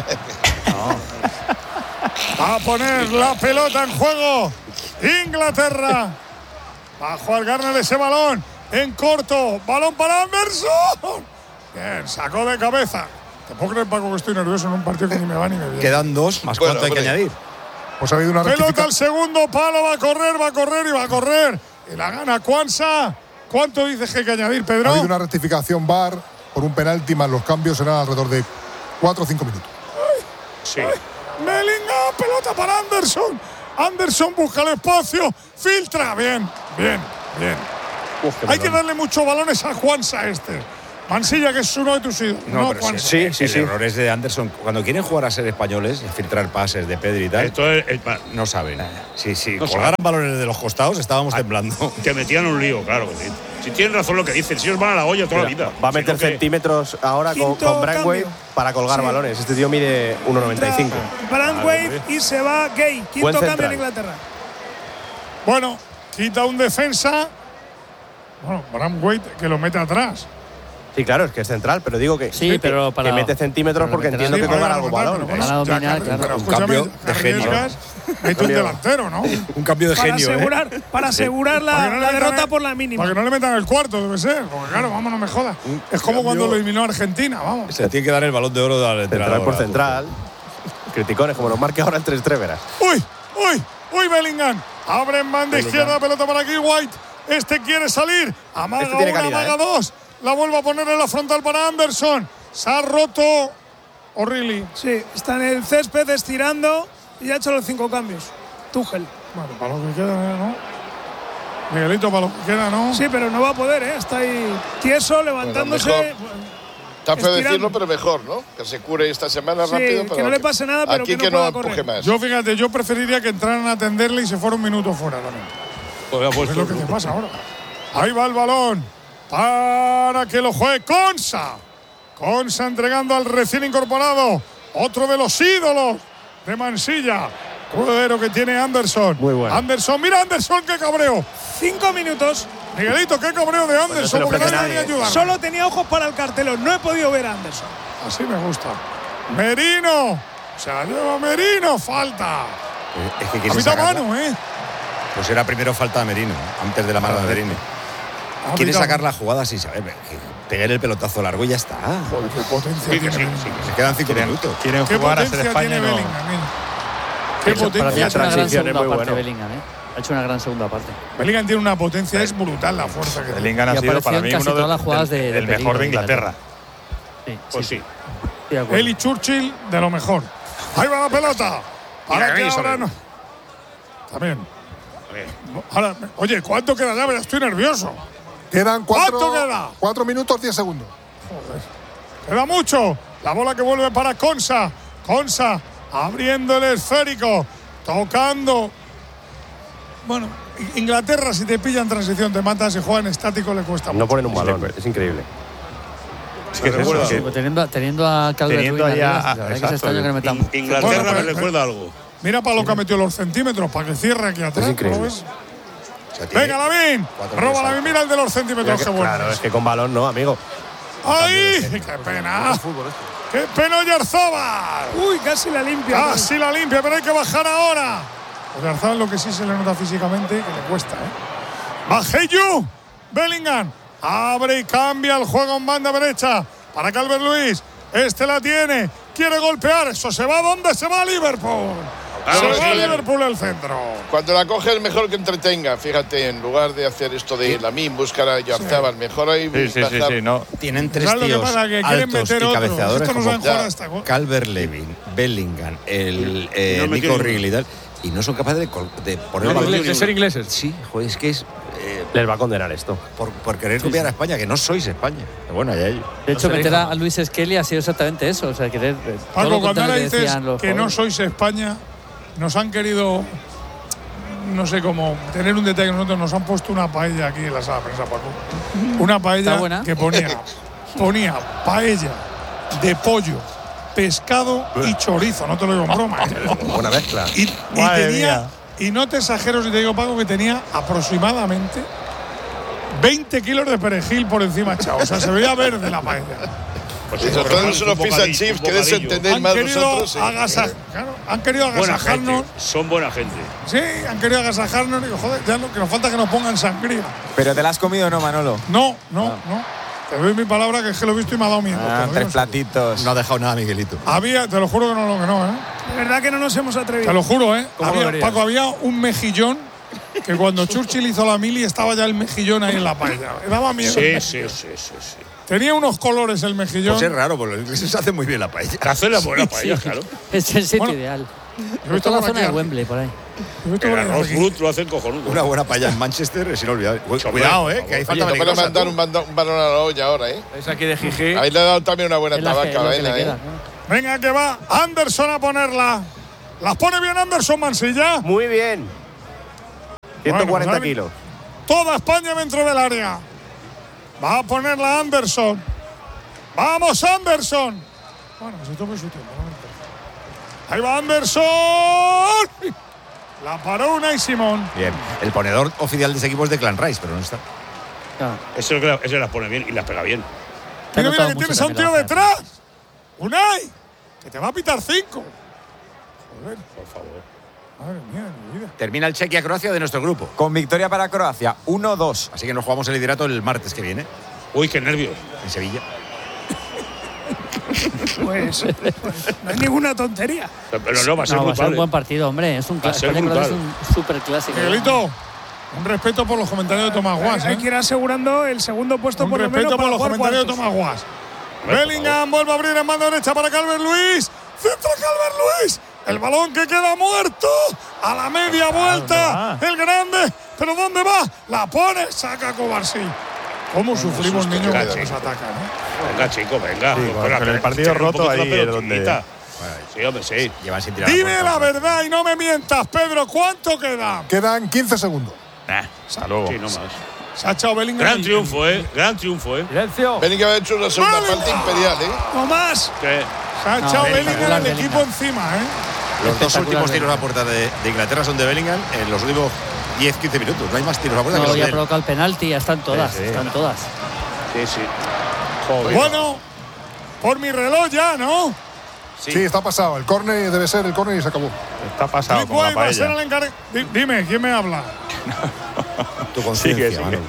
Speaker 1: Va a poner la pelota en juego. Inglaterra. Va a jugar Garner ese balón en corto. Balón para Anderson. Bien, sacó de cabeza. Te puedo creer, Paco, que estoy nervioso en un partido que ni me va ni me viene.
Speaker 6: Quedan dos, más
Speaker 8: Bueno,
Speaker 6: cuánto hay que
Speaker 8: hombre.
Speaker 6: añadir.
Speaker 5: Pues ha habido una
Speaker 1: Pelota al
Speaker 5: rectificación.
Speaker 1: segundo palo. Va a correr, va a correr y va a correr. Y la gana Cuanza. ¿Cuánto dices que hay que añadir,
Speaker 5: Ha
Speaker 1: Pedro?
Speaker 5: habido una rectificación V A R. por un penalti más los cambios serán alrededor de cuatro o cinco minutos.
Speaker 1: Sí. Bellingham, pelota para Anderson. Anderson busca el espacio, filtra. Bien, bien, bien. Uf, Hay que darle muchos balones a Juansa este. Mansilla, que es uno de tus ídolos.
Speaker 6: No,
Speaker 1: no
Speaker 6: pero
Speaker 1: Juansa.
Speaker 6: sí, sí, el sí. error es de Anderson. Cuando quieren jugar a ser españoles, filtrar pases de Pedri y tal, Esto es, es, no saben. Sí, sí. No colgaran saben. balones de los costados, estábamos ah, temblando.
Speaker 2: Que metían un lío, claro que sí. Si tienen razón lo que dicen, si ellos van a la olla toda Mira, la vida.
Speaker 12: Va a meter si no centímetros que... ahora con, con Branthwaite para colgar sí. balones. Este tío mide uno noventa y cinco.
Speaker 4: Branthwaite y se va Gay. Quinto cambio en Inglaterra.
Speaker 1: Bueno, quita un defensa. Bueno, Branthwaite que lo mete atrás.
Speaker 12: Sí, claro, es que es central, pero digo que,
Speaker 7: sí, pero para,
Speaker 12: que mete centímetros porque entiendo sí, que colgar algo balón.
Speaker 7: Para dominar, claro.
Speaker 1: Pero un cambio de genio. Mete un delantero, ¿no?
Speaker 6: Un cambio de
Speaker 4: para
Speaker 6: genio.
Speaker 4: Asegurar,
Speaker 6: ¿eh?
Speaker 4: Para asegurar la, para no la derrota el, por la mínima.
Speaker 1: Para que no le metan el cuarto, debe ser. Porque claro, vamos, no me jodas. Es como cuando lo eliminó Argentina, vamos.
Speaker 6: Se tiene que dar el balón de oro de
Speaker 12: central por central. Criticones, como nos marque ahora el tres tres, verás.
Speaker 1: ¡Uy! ¡Uy! ¡Uy, Bellingham! Abre en banda izquierda, pelota para aquí, White. Este quiere salir. Amaga este una, calidad, amaga ¿eh? dos. La vuelve a poner en la frontal para Anderson. Se ha roto O'Reilly.
Speaker 4: Sí, está en el césped estirando y ha hecho los cinco cambios. Tuchel.
Speaker 1: Bueno, para lo que queda, ¿no? Miguelito, para lo que queda, ¿no?
Speaker 4: Sí, pero no va a poder, ¿eh? Está ahí tieso, levantándose.
Speaker 8: Bueno, Está feo decirlo, pero mejor, ¿no? Que se cure esta semana
Speaker 4: sí,
Speaker 8: rápido. Pero
Speaker 4: que no le pase nada, pero
Speaker 8: aquí
Speaker 4: que no,
Speaker 8: que no
Speaker 4: empuje
Speaker 8: correr. más.
Speaker 1: Yo, fíjate, yo preferiría que entraran a atenderle y se fuera un minuto fuera también.
Speaker 2: Pues
Speaker 1: pues es lo que te pasa ahora. Ahí va el balón para que lo juegue Konsa. Konsa entregando al recién incorporado. Otro de los ídolos de Mansilla. Cuero que tiene Anderson.
Speaker 12: Muy bueno.
Speaker 1: Anderson, mira Anderson, qué cabreo.
Speaker 4: Cinco minutos.
Speaker 1: Miguelito, qué cabreo de Anderson.
Speaker 12: Bueno,
Speaker 1: porque nadie ayuda.
Speaker 4: Solo tenía ojos para el cartelón. No he podido ver a Anderson.
Speaker 1: Así me gusta. Merino. Se la lleva Merino. Falta.
Speaker 6: Eh, es que
Speaker 1: quiere sacar mano, ¿eh?
Speaker 6: Pues era primero falta de Merino, antes de la mano de Merino. Quiere sacar la jugada sin saber. Pegar el pelotazo largo y ya está.
Speaker 1: Joder, qué potencia
Speaker 6: sí,
Speaker 1: tiene.
Speaker 6: Sí, sí, se quedan cinco
Speaker 3: quieren,
Speaker 6: minutos.
Speaker 3: Quieren
Speaker 1: ¿Qué
Speaker 3: jugar a
Speaker 1: potencia
Speaker 3: ser España.
Speaker 1: Tiene
Speaker 3: No.
Speaker 1: Bellingham, ¿Qué
Speaker 7: Eso,
Speaker 1: potencia?
Speaker 7: Para mí ha hecho una gran segunda
Speaker 12: muy
Speaker 7: parte
Speaker 12: bueno.
Speaker 7: Bellingham, ¿eh? Ha hecho una gran segunda parte.
Speaker 1: Bellingham tiene una potencia, es brutal la fuerza que
Speaker 3: Bellingham
Speaker 1: tiene.
Speaker 3: ha sido para mí uno de,
Speaker 7: las jugadas de, de
Speaker 3: el mejor de Inglaterra.
Speaker 7: Sí,
Speaker 2: pues sí.
Speaker 7: sí.
Speaker 1: Él y Churchill de lo mejor. Ahí va la pelota. Para que ahora no. También. Ahora, oye, ¿cuánto queda ya? Ya estoy nervioso.
Speaker 5: Quedan cuatro,
Speaker 1: ¿Cuánto queda?
Speaker 5: cuatro minutos, diez segundos.
Speaker 1: Joder. Queda mucho. La bola que vuelve para Konsa. Konsa abriendo el esférico. Tocando. Bueno, Inglaterra, si te pilla en transición, te mata. Si juega en estático, le cuesta mucho.
Speaker 12: No ponen un balón, es increíble.
Speaker 3: Es que es eso,
Speaker 7: sí,
Speaker 3: que
Speaker 7: teniendo, teniendo a Calvert-Lewin arriba,
Speaker 3: a,
Speaker 7: la verdad que ese estadio que no metamos.
Speaker 2: Inglaterra
Speaker 1: bueno,
Speaker 2: me
Speaker 1: pero,
Speaker 2: recuerda algo.
Speaker 1: Mira para lo que ha metido los centímetros, para que cierre aquí atrás.
Speaker 12: Es increíble.
Speaker 1: ¿Lo ves? O sea, venga, Lavín. Roba Lavín, mira el de los centímetros.
Speaker 12: Que,
Speaker 1: qué bueno.
Speaker 12: claro, es que con balón no, amigo.
Speaker 1: ¡Ay! ¡Qué pena! ¡Qué pena, Oyarzabal!
Speaker 4: Uy, casi la limpia.
Speaker 1: Casi la limpia, pero hay que bajar ahora. Oyarzabal lo que sí se le nota físicamente, que le cuesta, ¿eh? ¡Bajeyu! Bellingham abre y cambia el juego en banda derecha para Calvert-Lewin. Este la tiene, quiere golpear. Eso se va, ¿dónde se va? Liverpool.
Speaker 8: Claro,
Speaker 1: se va
Speaker 8: sí.
Speaker 1: Liverpool al centro.
Speaker 8: Cuando la coge es mejor que entretenga, fíjate, en lugar de hacer esto de Lamin, buscar a Oyarzabal, sí. mejor ahí.
Speaker 3: Sí, sí, sí, sí, no.
Speaker 6: Tienen tres tíos
Speaker 1: pasa, que
Speaker 6: altos y cabeceadores como Calvert-Lewin, Bellingham, el eh, no Nico O'Reilly y tal, y no son capaces de, de poner
Speaker 9: no,
Speaker 6: el
Speaker 9: de, de ser ingleses.
Speaker 6: Sí, joder, es que es
Speaker 12: eh, les va a condenar esto
Speaker 6: por, por querer sí, copiar sí. a España, que no sois España. Pero bueno, ya ellos.
Speaker 7: De hecho,
Speaker 6: no
Speaker 7: meter a Luis Skelly ha sido exactamente eso, o sea, querer
Speaker 1: Paco, cuando ahora dices que no sois España, nos han querido, no sé cómo, tener un detalle. Nosotros nos han puesto una paella aquí en la sala de prensa, Paco. Una paella que ponía, ponía paella de pollo, pescado y chorizo. No te lo digo en broma. ¿eh?
Speaker 12: Buena mezcla.
Speaker 1: Y, y tenía, y no te exagero si te digo, Paco, que tenía aproximadamente veinte kilos de perejil por encima echado. O sea, se veía verde la paella.
Speaker 8: Pues si nosotros son unos fish and chips, que desentendéis más vosotros. Sí.
Speaker 1: Agasa, claro, han querido agasajarnos.
Speaker 2: Son buena gente.
Speaker 1: Sí, han querido agasajarnos. Digo, joder, ya lo que nos falta es que nos pongan sangría.
Speaker 10: ¿Pero te la has comido o no, Manolo?
Speaker 1: No, no, no. no. Te doy mi palabra que es que lo he visto y me ha dado miedo.
Speaker 10: Ah, tres platitos.
Speaker 6: No ha dejado nada, Miguelito.
Speaker 1: Había, te lo juro que no, que no, ¿eh?
Speaker 4: De verdad que no nos hemos atrevido.
Speaker 1: Te lo juro, ¿eh? Había, Paco, había un mejillón que cuando Churchill hizo la mili estaba ya el mejillón ahí en la paella. Me daba miedo.
Speaker 2: Sí, sí, sí, sí, sí.
Speaker 1: Tenía unos colores el mejillón.
Speaker 6: Pues es raro, porque los ingleses hacen muy bien la paella.
Speaker 2: Hace la buena
Speaker 7: Sí,
Speaker 2: paella,
Speaker 7: sí.
Speaker 2: claro.
Speaker 7: Es el sitio
Speaker 1: Bueno,
Speaker 7: ideal.
Speaker 1: he visto
Speaker 7: Toda la
Speaker 1: por
Speaker 7: zona
Speaker 1: aquí
Speaker 7: de Wembley, por ahí.
Speaker 1: He visto
Speaker 2: El
Speaker 1: por aquí.
Speaker 2: arroz brut lo hacen cojonudo.
Speaker 6: Una buena paella en Manchester es inolvidable. Cuidado, eh, que hay falta
Speaker 8: Oye, te van a
Speaker 6: peligrosa.
Speaker 8: mandar
Speaker 6: tú.
Speaker 8: un, bando- un balón a la olla ahora, ¿eh?
Speaker 9: Es aquí de Gigi.
Speaker 8: Ahí le ha dado también una buena
Speaker 7: Es la que-
Speaker 8: tabaca a
Speaker 7: lo que le
Speaker 8: Baena,
Speaker 7: queda,
Speaker 8: ¿eh?
Speaker 7: ¿no?
Speaker 1: Venga, que va Anderson a ponerla. ¿Las pone bien Anderson, Mansilla?
Speaker 12: Muy bien. ciento cuarenta
Speaker 1: Bueno, pues,
Speaker 12: kilos.
Speaker 1: Toda España dentro del área. Va a ponerla Anderson. ¡Vamos, Anderson! Bueno, se tome su tiempo. ¿no? Ahí va Anderson. La paró Unai Simón.
Speaker 6: Bien. El ponedor oficial de ese equipo es de Clan Rice, pero no está.
Speaker 7: Claro.
Speaker 2: Ese, es lo que- ese las pone bien y las pega bien.
Speaker 7: Te ha
Speaker 1: Mira, mira
Speaker 7: notado
Speaker 1: que
Speaker 7: mucho
Speaker 1: tienes a un
Speaker 7: también
Speaker 1: tío
Speaker 7: la baja.
Speaker 1: detrás. Unai, que te va a pitar cinco. Joder,
Speaker 2: Por favor.
Speaker 1: madre mía de mi vida.
Speaker 6: Termina el Chequia-Croacia de nuestro grupo.
Speaker 10: Con victoria para Croacia, uno dos.
Speaker 6: Así que nos jugamos el liderato el martes que viene,
Speaker 2: Uy, qué nervios.
Speaker 6: en Sevilla.
Speaker 4: Pues, pues no hay ninguna tontería.
Speaker 2: Pero no, va a ser
Speaker 7: No, va a ser
Speaker 2: brutal.
Speaker 7: un buen partido, hombre. Es un
Speaker 2: Va a ser
Speaker 7: clásico. Es
Speaker 2: brutal.
Speaker 7: un super clásico.
Speaker 1: Miguelito, un respeto por los comentarios de Tomás Guas.
Speaker 4: Hay
Speaker 1: ¿eh?
Speaker 4: que ir asegurando el segundo puesto
Speaker 1: Un
Speaker 4: por lo menos
Speaker 1: respeto por
Speaker 4: para
Speaker 1: los
Speaker 4: jugar
Speaker 1: comentarios de
Speaker 4: cuartos.
Speaker 1: Tomás Guas.
Speaker 2: Hombre, por
Speaker 1: Bellingham vuelve a abrir en mano derecha para Calvert Luis. Centro Calvert Luis. El balón que queda muerto. A la media vuelta. El grande. ¿Pero dónde va? La pone. Saca Kovacic. ¿Cómo sufrimos,
Speaker 8: susto
Speaker 1: niños,
Speaker 8: que
Speaker 1: cuando
Speaker 8: da,
Speaker 1: nos
Speaker 8: chico.
Speaker 1: atacan? ¿eh?
Speaker 2: Venga, chico, venga.
Speaker 3: Sí,
Speaker 2: Pues,
Speaker 3: con-
Speaker 2: la
Speaker 3: con el
Speaker 2: pe-
Speaker 3: partido
Speaker 2: echarle un
Speaker 3: roto
Speaker 2: poquito
Speaker 3: ahí
Speaker 2: la
Speaker 3: es donde-
Speaker 2: pelotita. Sí, hombre, sí.
Speaker 6: Llevan sin tirar.
Speaker 1: Dime
Speaker 6: a
Speaker 1: la
Speaker 6: puerta.
Speaker 1: verdad y no me mientas, Pedro. ¿Cuánto queda?
Speaker 5: Quedan quince segundos.
Speaker 3: Nah, hasta luego.
Speaker 2: Sí, no más.
Speaker 1: Se ha echado Bellingham.
Speaker 2: Gran
Speaker 1: y-
Speaker 2: triunfo, ¿eh? Gran triunfo, ¿eh?
Speaker 9: Silencio.
Speaker 8: Bellingham ha hecho una segunda
Speaker 1: ¡Vale!
Speaker 8: parte imperial, ¿eh?
Speaker 1: Tomás.
Speaker 2: Que
Speaker 1: Se ha
Speaker 7: No,
Speaker 1: echado
Speaker 7: Bellingham,
Speaker 1: Bellingham el
Speaker 7: Bellingham.
Speaker 1: equipo encima, ¿eh?
Speaker 6: Los dos
Speaker 7: Espectacular,
Speaker 6: últimos tiros a
Speaker 7: Bellingham.
Speaker 6: puerta de, de Inglaterra son de Bellingham en los últimos diez quince minutos. No hay más tiros a puerta que
Speaker 7: No,
Speaker 6: los
Speaker 7: ya
Speaker 6: de él.
Speaker 7: provoca el penalti, ya están todas.
Speaker 6: Sí, sí.
Speaker 7: Están todas.
Speaker 2: sí, sí. Joder.
Speaker 1: Bueno, por mi reloj ya, ¿no?
Speaker 6: Sí.
Speaker 5: Sí, está pasado. El córner debe ser el córner y se acabó.
Speaker 3: Está pasado
Speaker 1: Click
Speaker 3: como la
Speaker 1: Way va a ser
Speaker 3: paella.
Speaker 1: el encargado. Di- Dime, ¿quién me habla?
Speaker 6: Tu conciencia,
Speaker 3: Sigue, sigue.
Speaker 6: Manolo.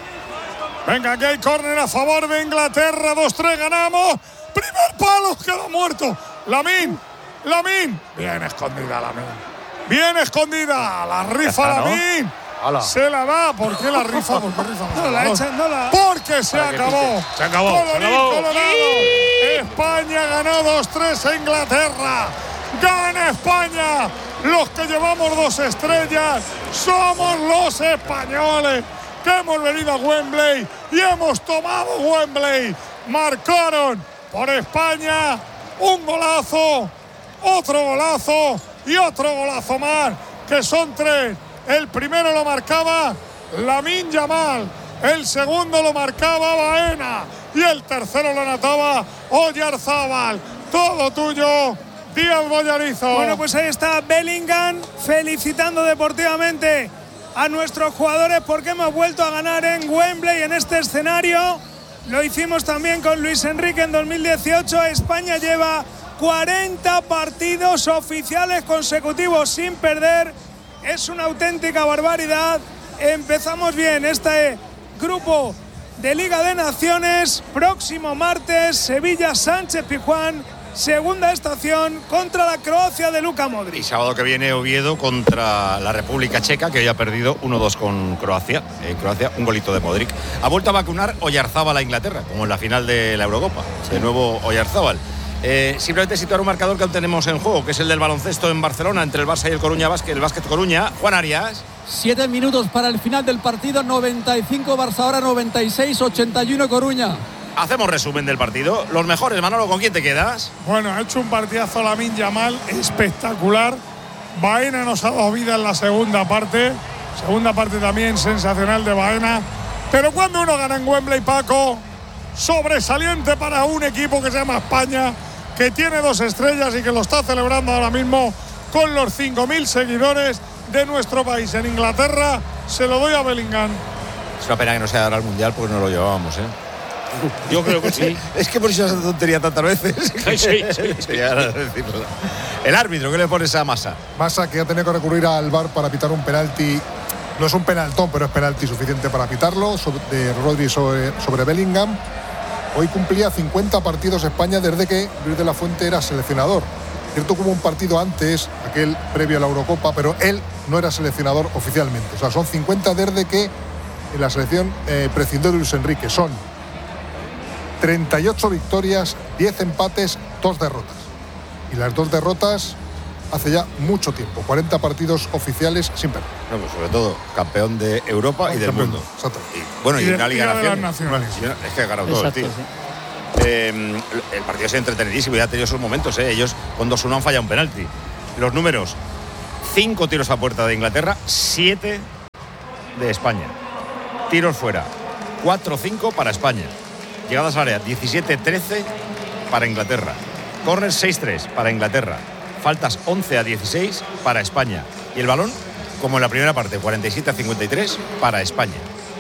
Speaker 1: Venga, aquí hay córner a favor de Inglaterra. dos tres, ganamos. Primer palo, queda muerto. Lamin, Lamin. Bien escondida, Lamin. Bien escondida. La rifa
Speaker 3: está, ¿no?
Speaker 1: Lamin.
Speaker 9: Hala.
Speaker 1: Se la da. ¿Por qué la rifa? ¿Por qué rifa?
Speaker 4: No la echan, no la.
Speaker 1: Porque se acabó.
Speaker 2: Se acabó, se
Speaker 1: Colorín
Speaker 2: acabó.
Speaker 1: colorado. España ganó dos tres a Inglaterra. Gana España. Los que llevamos dos estrellas somos los españoles que hemos venido a Wembley y hemos tomado Wembley. Marcaron por España un golazo, otro golazo y otro golazo más, que son tres. El primero lo marcaba Lamine Yamal, el segundo lo marcaba Baena y el tercero lo anotaba Oyarzábal. Todo tuyo, Díaz Bollarizo.
Speaker 4: Bueno, pues ahí está Bellingham felicitando deportivamente a nuestros jugadores porque hemos vuelto a ganar en Wembley en este escenario. Lo hicimos también con Luis Enrique en dos mil dieciocho. España lleva cuarenta partidos oficiales consecutivos sin perder. Es una auténtica barbaridad. Empezamos bien este grupo de Liga de Naciones. Próximo martes, Sevilla Sánchez Pizjuán. Segunda estación contra la Croacia de Luka
Speaker 6: Y
Speaker 4: Modric.
Speaker 6: sábado que viene Oviedo contra la República Checa, que hoy ha perdido uno dos con Croacia. En Croacia, un golito de Modric. Ha vuelto a vacunar Oyarzábal a Inglaterra, como en la final de la Eurocopa. De nuevo Oyarzábal. Eh, simplemente situar un marcador que aún tenemos en juego, que es el del baloncesto en Barcelona, entre el Barça y el Coruña Básquet, el Básquet Coruña. Juan Arias.
Speaker 15: Siete minutos para el final del partido, noventa y cinco Barça ahora, noventa y seis ochenta y uno Coruña.
Speaker 6: Hacemos resumen del partido. Los mejores, Manolo, ¿con quién te quedas?
Speaker 1: Bueno, ha hecho un partidazo Lamine Yamal espectacular. Baena nos ha dado vida en la segunda parte. Segunda parte también sensacional de Baena. Pero cuando uno gana en Wembley, Paco, sobresaliente para un equipo que se llama España, que tiene dos estrellas y que lo está celebrando ahora mismo con los cinco mil seguidores de nuestro país. En Inglaterra se lo doy a Bellingham.
Speaker 6: Es una pena que no sea ahora al Mundial porque no lo llevábamos, ¿eh?
Speaker 2: Yo creo que sí.
Speaker 6: Es que por eso esa tontería tantas veces.
Speaker 2: Sí, sí, sí.
Speaker 6: Sería decirlo. El árbitro, ¿qué le pones a Massa?
Speaker 5: Massa, que ha tenido que recurrir al V A R para pitar un penalti. No es un penaltón, pero es penalti suficiente para pitarlo. Sobre, de Rodri sobre, sobre Bellingham. Hoy cumplía cincuenta partidos España desde que Luis de la Fuente era seleccionador. Cierto que hubo un partido antes, aquel previo a la Eurocopa, pero él no era seleccionador oficialmente. O sea, son cincuenta desde que en la selección eh, prescindió de Luis Enrique. Son treinta y ocho victorias, diez empates, dos derrotas. Y las dos derrotas hace ya mucho tiempo, cuarenta partidos oficiales sin perder.
Speaker 6: No, pues sobre todo, campeón de Europa no, y del
Speaker 5: campeón,
Speaker 6: mundo.
Speaker 5: Exacto.
Speaker 6: Y, bueno, y, y una Liga de Naciones. Es que ha ganado todo el tío. Sí. Eh, el partido ha sido entretenidísimo y ha tenido sus momentos. ¿eh? Ellos con dos uno han fallado un penalti. Los números: cinco tiros a puerta de Inglaterra, siete de España. Tiros fuera, cuatro cinco para España. Llegadas al área, diecisiete trece para Inglaterra. Corners, seis tres para Inglaterra. Faltas, once a dieciséis para España. Y el balón, como en la primera parte, cuarenta y siete a cincuenta y tres para España.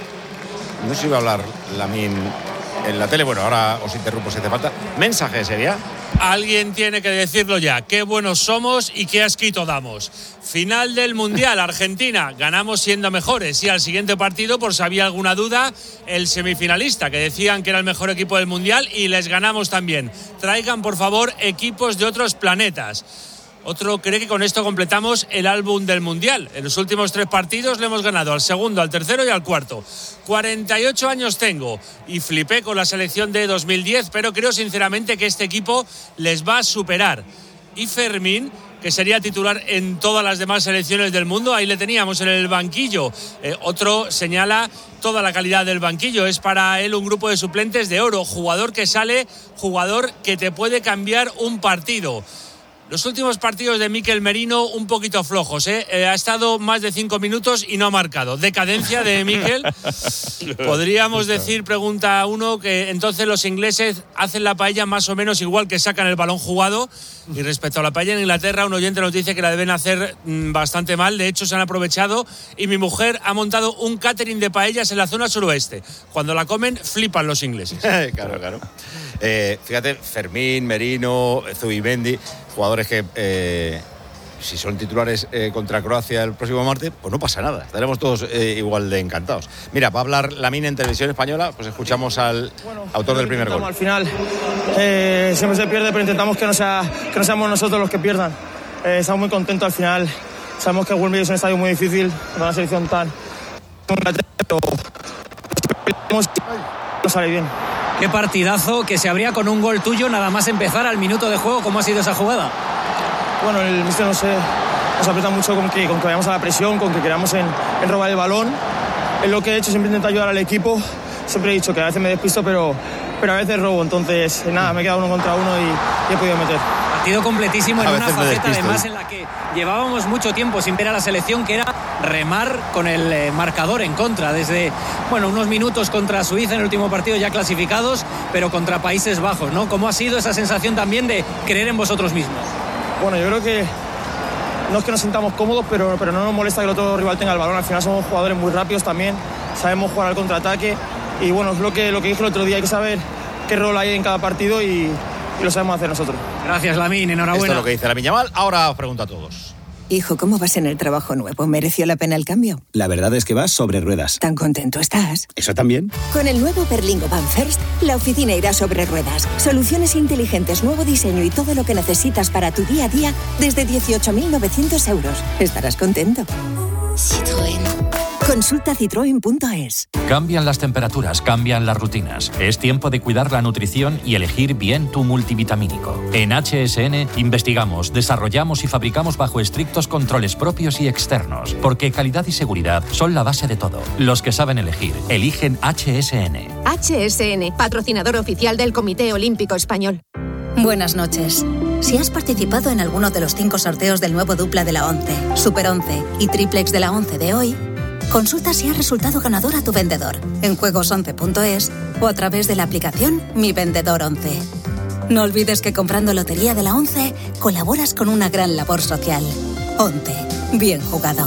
Speaker 6: No sé si iba a hablar Lamine en la tele. Bueno, ahora os interrumpo si hace falta. Mensaje sería.
Speaker 16: Alguien tiene que decirlo ya. Qué buenos somos y qué asquito damos. Final del Mundial, Argentina. Ganamos siendo mejores. Y al siguiente partido, por si había alguna duda, el semifinalista, que decían que era el mejor equipo del Mundial, y les ganamos también. Traigan, por favor, equipos de otros planetas. Otro cree que con esto completamos el álbum del Mundial. En los últimos tres partidos le hemos ganado al segundo, al tercero y al cuarto. cuarenta y ocho años tengo y flipé con la selección de dos mil diez, pero creo sinceramente que este equipo les va a superar. Y Fermín, que sería titular en todas las demás selecciones del mundo, ahí le teníamos en el banquillo. Eh, otro señala toda la calidad del banquillo. Es para él un grupo de suplentes de oro. Jugador que sale, jugador que te puede cambiar un partido. Los últimos partidos de Mikel Merino un poquito flojos, ¿eh? Eh, ha estado más de cinco minutos y no ha marcado. Decadencia de Mikel. Podríamos decir, pregunta uno, que entonces los ingleses hacen la paella más o menos igual que sacan el balón jugado. Y respecto a la paella en Inglaterra, un oyente nos dice que la deben hacer mmm, bastante mal. De hecho, se han aprovechado y mi mujer ha montado un catering de paellas en la zona suroeste. Cuando la comen, flipan los ingleses.
Speaker 6: Claro, claro. Eh, fíjate, Fermín, Merino, Zubimendi, jugadores que eh, si son titulares eh, contra Croacia el próximo martes, pues no pasa nada, estaremos todos eh, igual de encantados. Mira, va a hablar Lamine en Televisión Española, pues escuchamos al bueno, autor del primer gol.
Speaker 17: Al final eh, siempre se pierde, pero intentamos que no, sea, que no seamos nosotros los que pierdan. Eh, estamos muy contentos al final, sabemos que Wembley es un estadio muy difícil, con una selección tan... pero no sale bien.
Speaker 18: Qué partidazo, que se abría con un gol tuyo nada más empezar al minuto de juego. ¿Cómo ha sido esa jugada?
Speaker 17: Bueno, el míster no sé, nos aprieta mucho con que, con que vayamos a la presión, con que queramos en, en robar el balón. Es lo que he hecho, siempre intento ayudar al equipo. Siempre he dicho que a veces me despisto, pero, pero a veces robo. Entonces, nada, me he quedado uno contra uno y, y he podido meter.
Speaker 18: Partido completísimo en una faceta además en la que llevábamos mucho tiempo sin ver a la selección, que era remar con el eh, marcador en contra, desde bueno unos minutos contra Suiza en el último partido ya clasificados, pero contra Países Bajos, ¿no? ¿Cómo ha sido esa sensación también de creer en vosotros mismos?
Speaker 17: Bueno, yo creo que no es que nos sintamos cómodos, pero, pero no nos molesta que el otro rival tenga el balón. Al final somos jugadores muy rápidos también, sabemos jugar al contraataque y bueno, es lo que, lo que dije el otro día, hay que saber qué rol hay en cada partido y, y lo sabemos hacer nosotros.
Speaker 18: Gracias, Lamine, enhorabuena.
Speaker 6: Esto es lo que dice Lamine Yamal. Ahora os pregunto a todos.
Speaker 19: Hijo, ¿cómo vas en el trabajo nuevo? ¿Mereció la pena el cambio?
Speaker 20: La verdad es que vas sobre ruedas.
Speaker 19: ¿Tan contento estás?
Speaker 20: ¿Eso también?
Speaker 19: Con el nuevo Berlingo Van First, la oficina irá sobre ruedas. Soluciones inteligentes, nuevo diseño y todo lo que necesitas para tu día a día desde dieciocho mil novecientos euros. Estarás contento. Citroën. Consulta citroen punto es.
Speaker 21: Cambian las temperaturas, cambian las rutinas. Es tiempo de cuidar la nutrición y elegir bien tu multivitamínico. En H S N investigamos, desarrollamos y fabricamos bajo estrictos controles propios y externos, porque calidad y seguridad son la base de todo. Los que saben elegir, eligen H S N.
Speaker 22: H S N, patrocinador oficial del Comité Olímpico Español.
Speaker 23: Buenas noches. Si has participado en alguno de los cinco sorteos del nuevo dupla de la ONCE, Super once y Triplex de la ONCE de hoy, consulta si has resultado ganador a tu vendedor en juegos once punto es o a través de la aplicación Mi Vendedor once. No olvides que comprando Lotería de la ONCE colaboras con una gran labor social. ONCE. Bien jugado.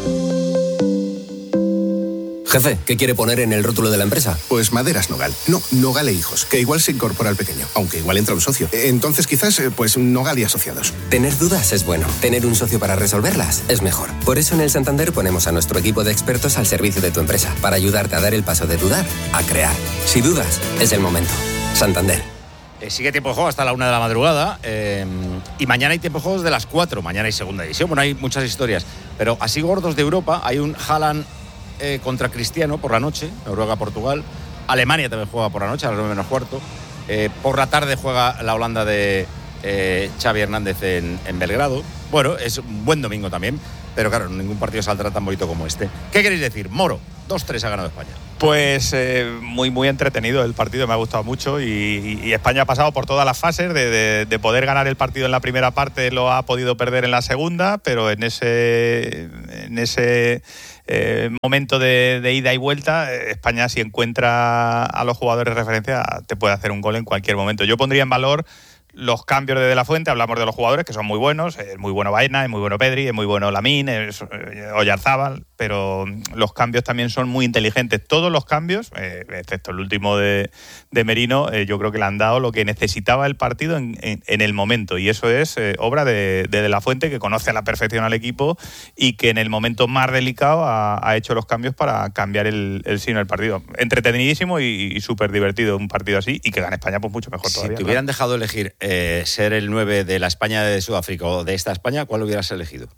Speaker 24: Jefe, ¿qué quiere poner en el rótulo de la empresa?
Speaker 25: Pues Maderas Nogal. No, Nogal e Hijos, que igual se incorpora al pequeño, aunque igual entra un socio. Entonces quizás, pues Nogal y Asociados.
Speaker 24: Tener dudas es bueno. Tener un socio para resolverlas es mejor. Por eso en el Santander ponemos a nuestro equipo de expertos al servicio de tu empresa, para ayudarte a dar el paso de dudar a crear. Si dudas, es el momento. Santander.
Speaker 6: Eh, sigue tiempo de juego hasta la una de la madrugada eh, y mañana hay tiempo de juegos de las cuatro. Mañana hay segunda división. Bueno, hay muchas historias. Pero así gordos de Europa, hay un Haaland Eh, contra Cristiano por la noche, Noruega-Portugal, Alemania también juega por la noche, a las nueve menos cuarto. Eh, por la tarde juega la Holanda de eh, Xavi Hernández en, en Belgrado. Bueno, es un buen domingo también, pero claro, ningún partido saldrá tan bonito como este. ¿Qué queréis decir? Moro, dos tres ha ganado España.
Speaker 3: Pues eh, muy muy entretenido el partido, me ha gustado mucho y, y España ha pasado por todas las fases de, de, de poder ganar el partido en la primera parte, lo ha podido perder en la segunda, pero en ese en ese eh, momento de, de ida y vuelta, España, si encuentra a los jugadores de referencia, te puede hacer un gol en cualquier momento. Yo pondría en valor los cambios de De La Fuente. Hablamos de los jugadores que son muy buenos, es muy bueno Baena, es muy bueno Pedri, es muy bueno Lamine, es eh, Oyarzábal, pero los cambios también son muy inteligentes. Todos los cambios, eh, excepto el último de, de Merino, eh, yo creo que le han dado lo que necesitaba el partido en, en, en el momento, y eso es eh, obra de, de De La Fuente, que conoce a la perfección al equipo y que en el momento más delicado ha, ha hecho los cambios para cambiar el, el signo del partido. Entretenidísimo y, y súper divertido un partido así, y que gane España pues mucho mejor todavía.
Speaker 6: Si te hubieran ¿no? dejado elegir Eh, ser el nueve de la España de Sudáfrica o de esta España, ¿cuál hubieras elegido?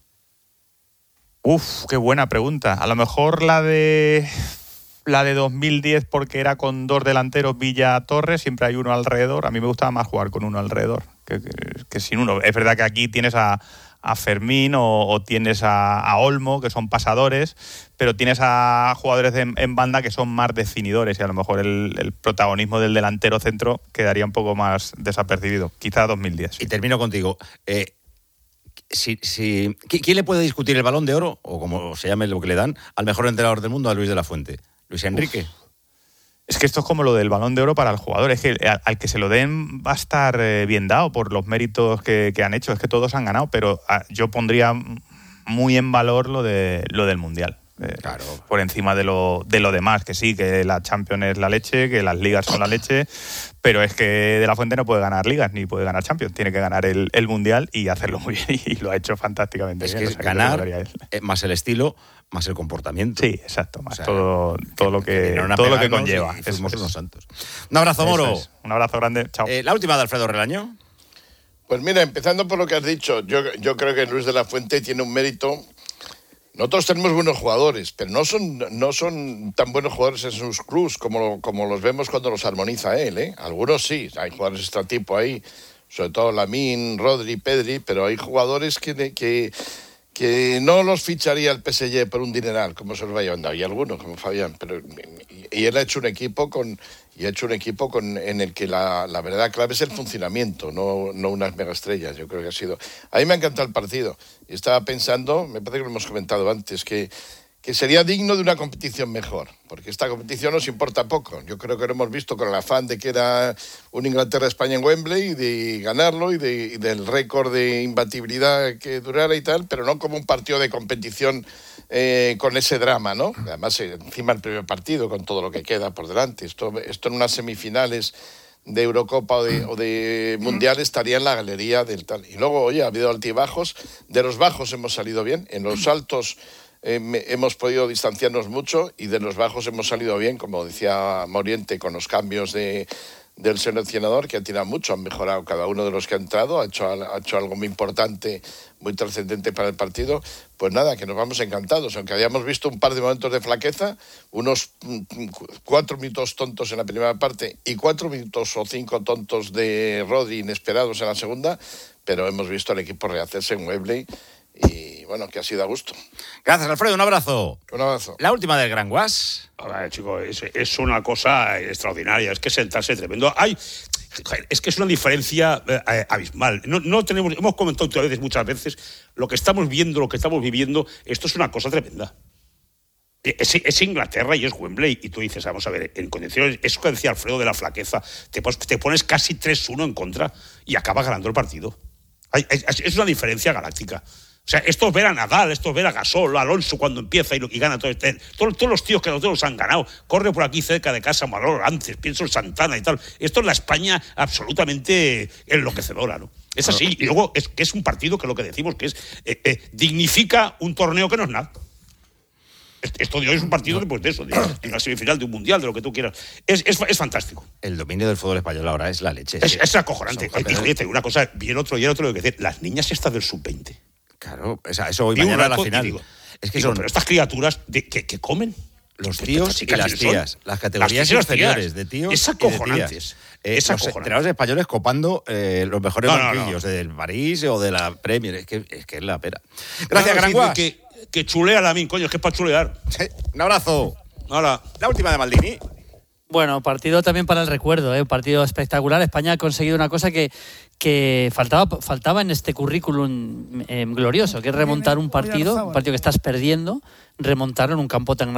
Speaker 3: Uf, qué buena pregunta. A lo mejor la de la de dos mil diez, porque era con dos delanteros, Villa Torres, siempre hay uno alrededor. A mí me gustaba más jugar con uno alrededor que, que, que sin uno. Es verdad que aquí tienes a, a Fermín o, o tienes a, a Olmo, que son pasadores, pero tienes a jugadores de, en banda que son más definidores, y a lo mejor el, el protagonismo del delantero centro quedaría un poco más desapercibido. Quizá dos mil diez. Sí.
Speaker 6: Y termino contigo. Eh, si, si, ¿Quién le puede discutir el Balón de Oro, o como se llame lo que le dan, al mejor entrenador del mundo, a Luis de la Fuente? ¿Luis Enrique? Uf.
Speaker 3: Es que esto es como lo del Balón de Oro para el jugador. Es que al, al que se lo den va a estar eh, bien dado por los méritos que, que han hecho. Es que todos han ganado, pero a, yo pondría muy en valor lo de lo del Mundial. Eh, claro. Por encima de lo, de lo demás, que sí, que la Champions es la leche, que las ligas son la leche, pero es que De La Fuente no puede ganar ligas ni puede ganar Champions, tiene que ganar el, el Mundial y hacerlo muy bien, y lo ha hecho fantásticamente
Speaker 6: es
Speaker 3: bien.
Speaker 6: Que
Speaker 3: o sea,
Speaker 6: ganar,
Speaker 3: que
Speaker 6: más el estilo, más el comportamiento.
Speaker 3: Sí, exacto, más o sea, todo, todo lo que, que todo lo que conlleva.
Speaker 6: Y, y fuimos unos santos. Un abrazo, Moro.
Speaker 3: Es. Un abrazo grande, chao.
Speaker 6: Eh, la última de Alfredo Relaño.
Speaker 8: Pues mira, empezando por lo que has dicho, yo, yo creo que Luis de la Fuente tiene un mérito. Nosotros tenemos buenos jugadores, pero no son, no son tan buenos jugadores en sus clubs como, como los vemos cuando los armoniza él, ¿eh? Algunos sí, hay jugadores de este tipo ahí, sobre todo Lamine, Rodri, Pedri, pero hay jugadores que, que, que no los ficharía el P S G por un dineral, como se los va llevando. Hay algunos, como Fabián, pero y, y él ha hecho un equipo con... Y ha hecho un equipo con, en el que la, la verdad clave es el funcionamiento, no, no unas megaestrellas. Yo creo que ha sido... A mí me ha encantado el partido. Y estaba pensando, me parece que lo hemos comentado antes, que, que sería digno de una competición mejor. Porque esta competición nos importa poco. Yo creo que lo hemos visto con el afán de que era un Inglaterra-España en Wembley, y de ganarlo, y, de, y del récord de imbatibilidad que durara y tal, pero no como un partido de competición eh, con ese drama, ¿no? Además, encima el primer partido, con todo lo que queda por delante. Esto, esto en unas semifinales de Eurocopa o de, o de Mundial estaría en la galería del tal. Y luego, oye, ha habido altibajos. De los bajos hemos salido bien. En los altos eh, me, hemos podido distanciarnos mucho, y de los bajos hemos salido bien, como decía Moriente, con los cambios de... del seleccionador, que ha tirado mucho, han mejorado cada uno de los que ha entrado, ha hecho, ha hecho algo muy importante, muy trascendente para el partido. Pues nada, que nos vamos encantados, aunque habíamos visto un par de momentos de flaqueza, unos cuatro minutos tontos en la primera parte y cuatro minutos o cinco tontos de Rodri inesperados en la segunda, pero hemos visto al equipo rehacerse en Wembley y bueno, que ha sido a gusto.
Speaker 6: Gracias, Alfredo, un abrazo.
Speaker 8: Un abrazo.
Speaker 6: La última del Gran Guas.
Speaker 2: Ahora, chicos, es, es una cosa extraordinaria, es que sentarse tremendo. Hay, es que es una diferencia eh, abismal. No, no tenemos, hemos comentado muchas veces, muchas veces, lo que estamos viendo, lo que estamos viviendo, esto es una cosa tremenda. Es, es Inglaterra y es Wembley, y tú dices, vamos a ver, en condiciones, eso que decía Alfredo de la flaqueza, te, te pones casi tres uno en contra y acabas ganando el partido. Hay, es, es una diferencia galáctica. O sea, esto es ver a Nadal, esto es ver a Gasol, a Alonso cuando empieza y, lo, y gana todo este. Todos, todos los tíos que nosotros han ganado. Corre por aquí cerca de casa Malor antes, pienso en Santana y tal. Esto es la España absolutamente enloquecedora, ¿no? Es así. Y luego es que es un partido que lo que decimos que es eh, eh, dignifica un torneo que no es nada. Esto de hoy es un partido pues, de eso, de, de una semifinal, de un mundial, de lo que tú quieras. Es, es, es fantástico.
Speaker 6: El dominio del fútbol español ahora es la leche.
Speaker 2: Es, es acojonante. Y fíjate, una cosa, bien otro y el otro, lo que decir, las niñas estas del sub veinte.
Speaker 6: Claro, esa, eso hoy mañana a la final.
Speaker 2: Digo, es que digo, son... Pero estas criaturas de, que, que comen.
Speaker 6: Los tíos y las tías. Las categorías
Speaker 2: las tías,
Speaker 6: inferiores de tíos
Speaker 2: es acojonantes.
Speaker 6: Eh,
Speaker 2: es
Speaker 6: los entrenadores españoles copando eh, los mejores
Speaker 2: no, no,
Speaker 6: banquillos
Speaker 2: no.
Speaker 6: del París o de la Premier. Es que es, que es la pera. Gracias,
Speaker 2: no,
Speaker 6: Gran Guas.
Speaker 2: Que, que chulea la min, coño, es que es para chulear.
Speaker 6: Sí, un abrazo.
Speaker 2: Hola.
Speaker 6: La última de Maldini.
Speaker 7: Bueno, partido también para el recuerdo, ¿eh? Un partido espectacular. España ha conseguido una cosa que, que faltaba, faltaba en este currículum eh, glorioso, que es remontar un partido, un partido que estás perdiendo, remontarlo en un campo tan grande.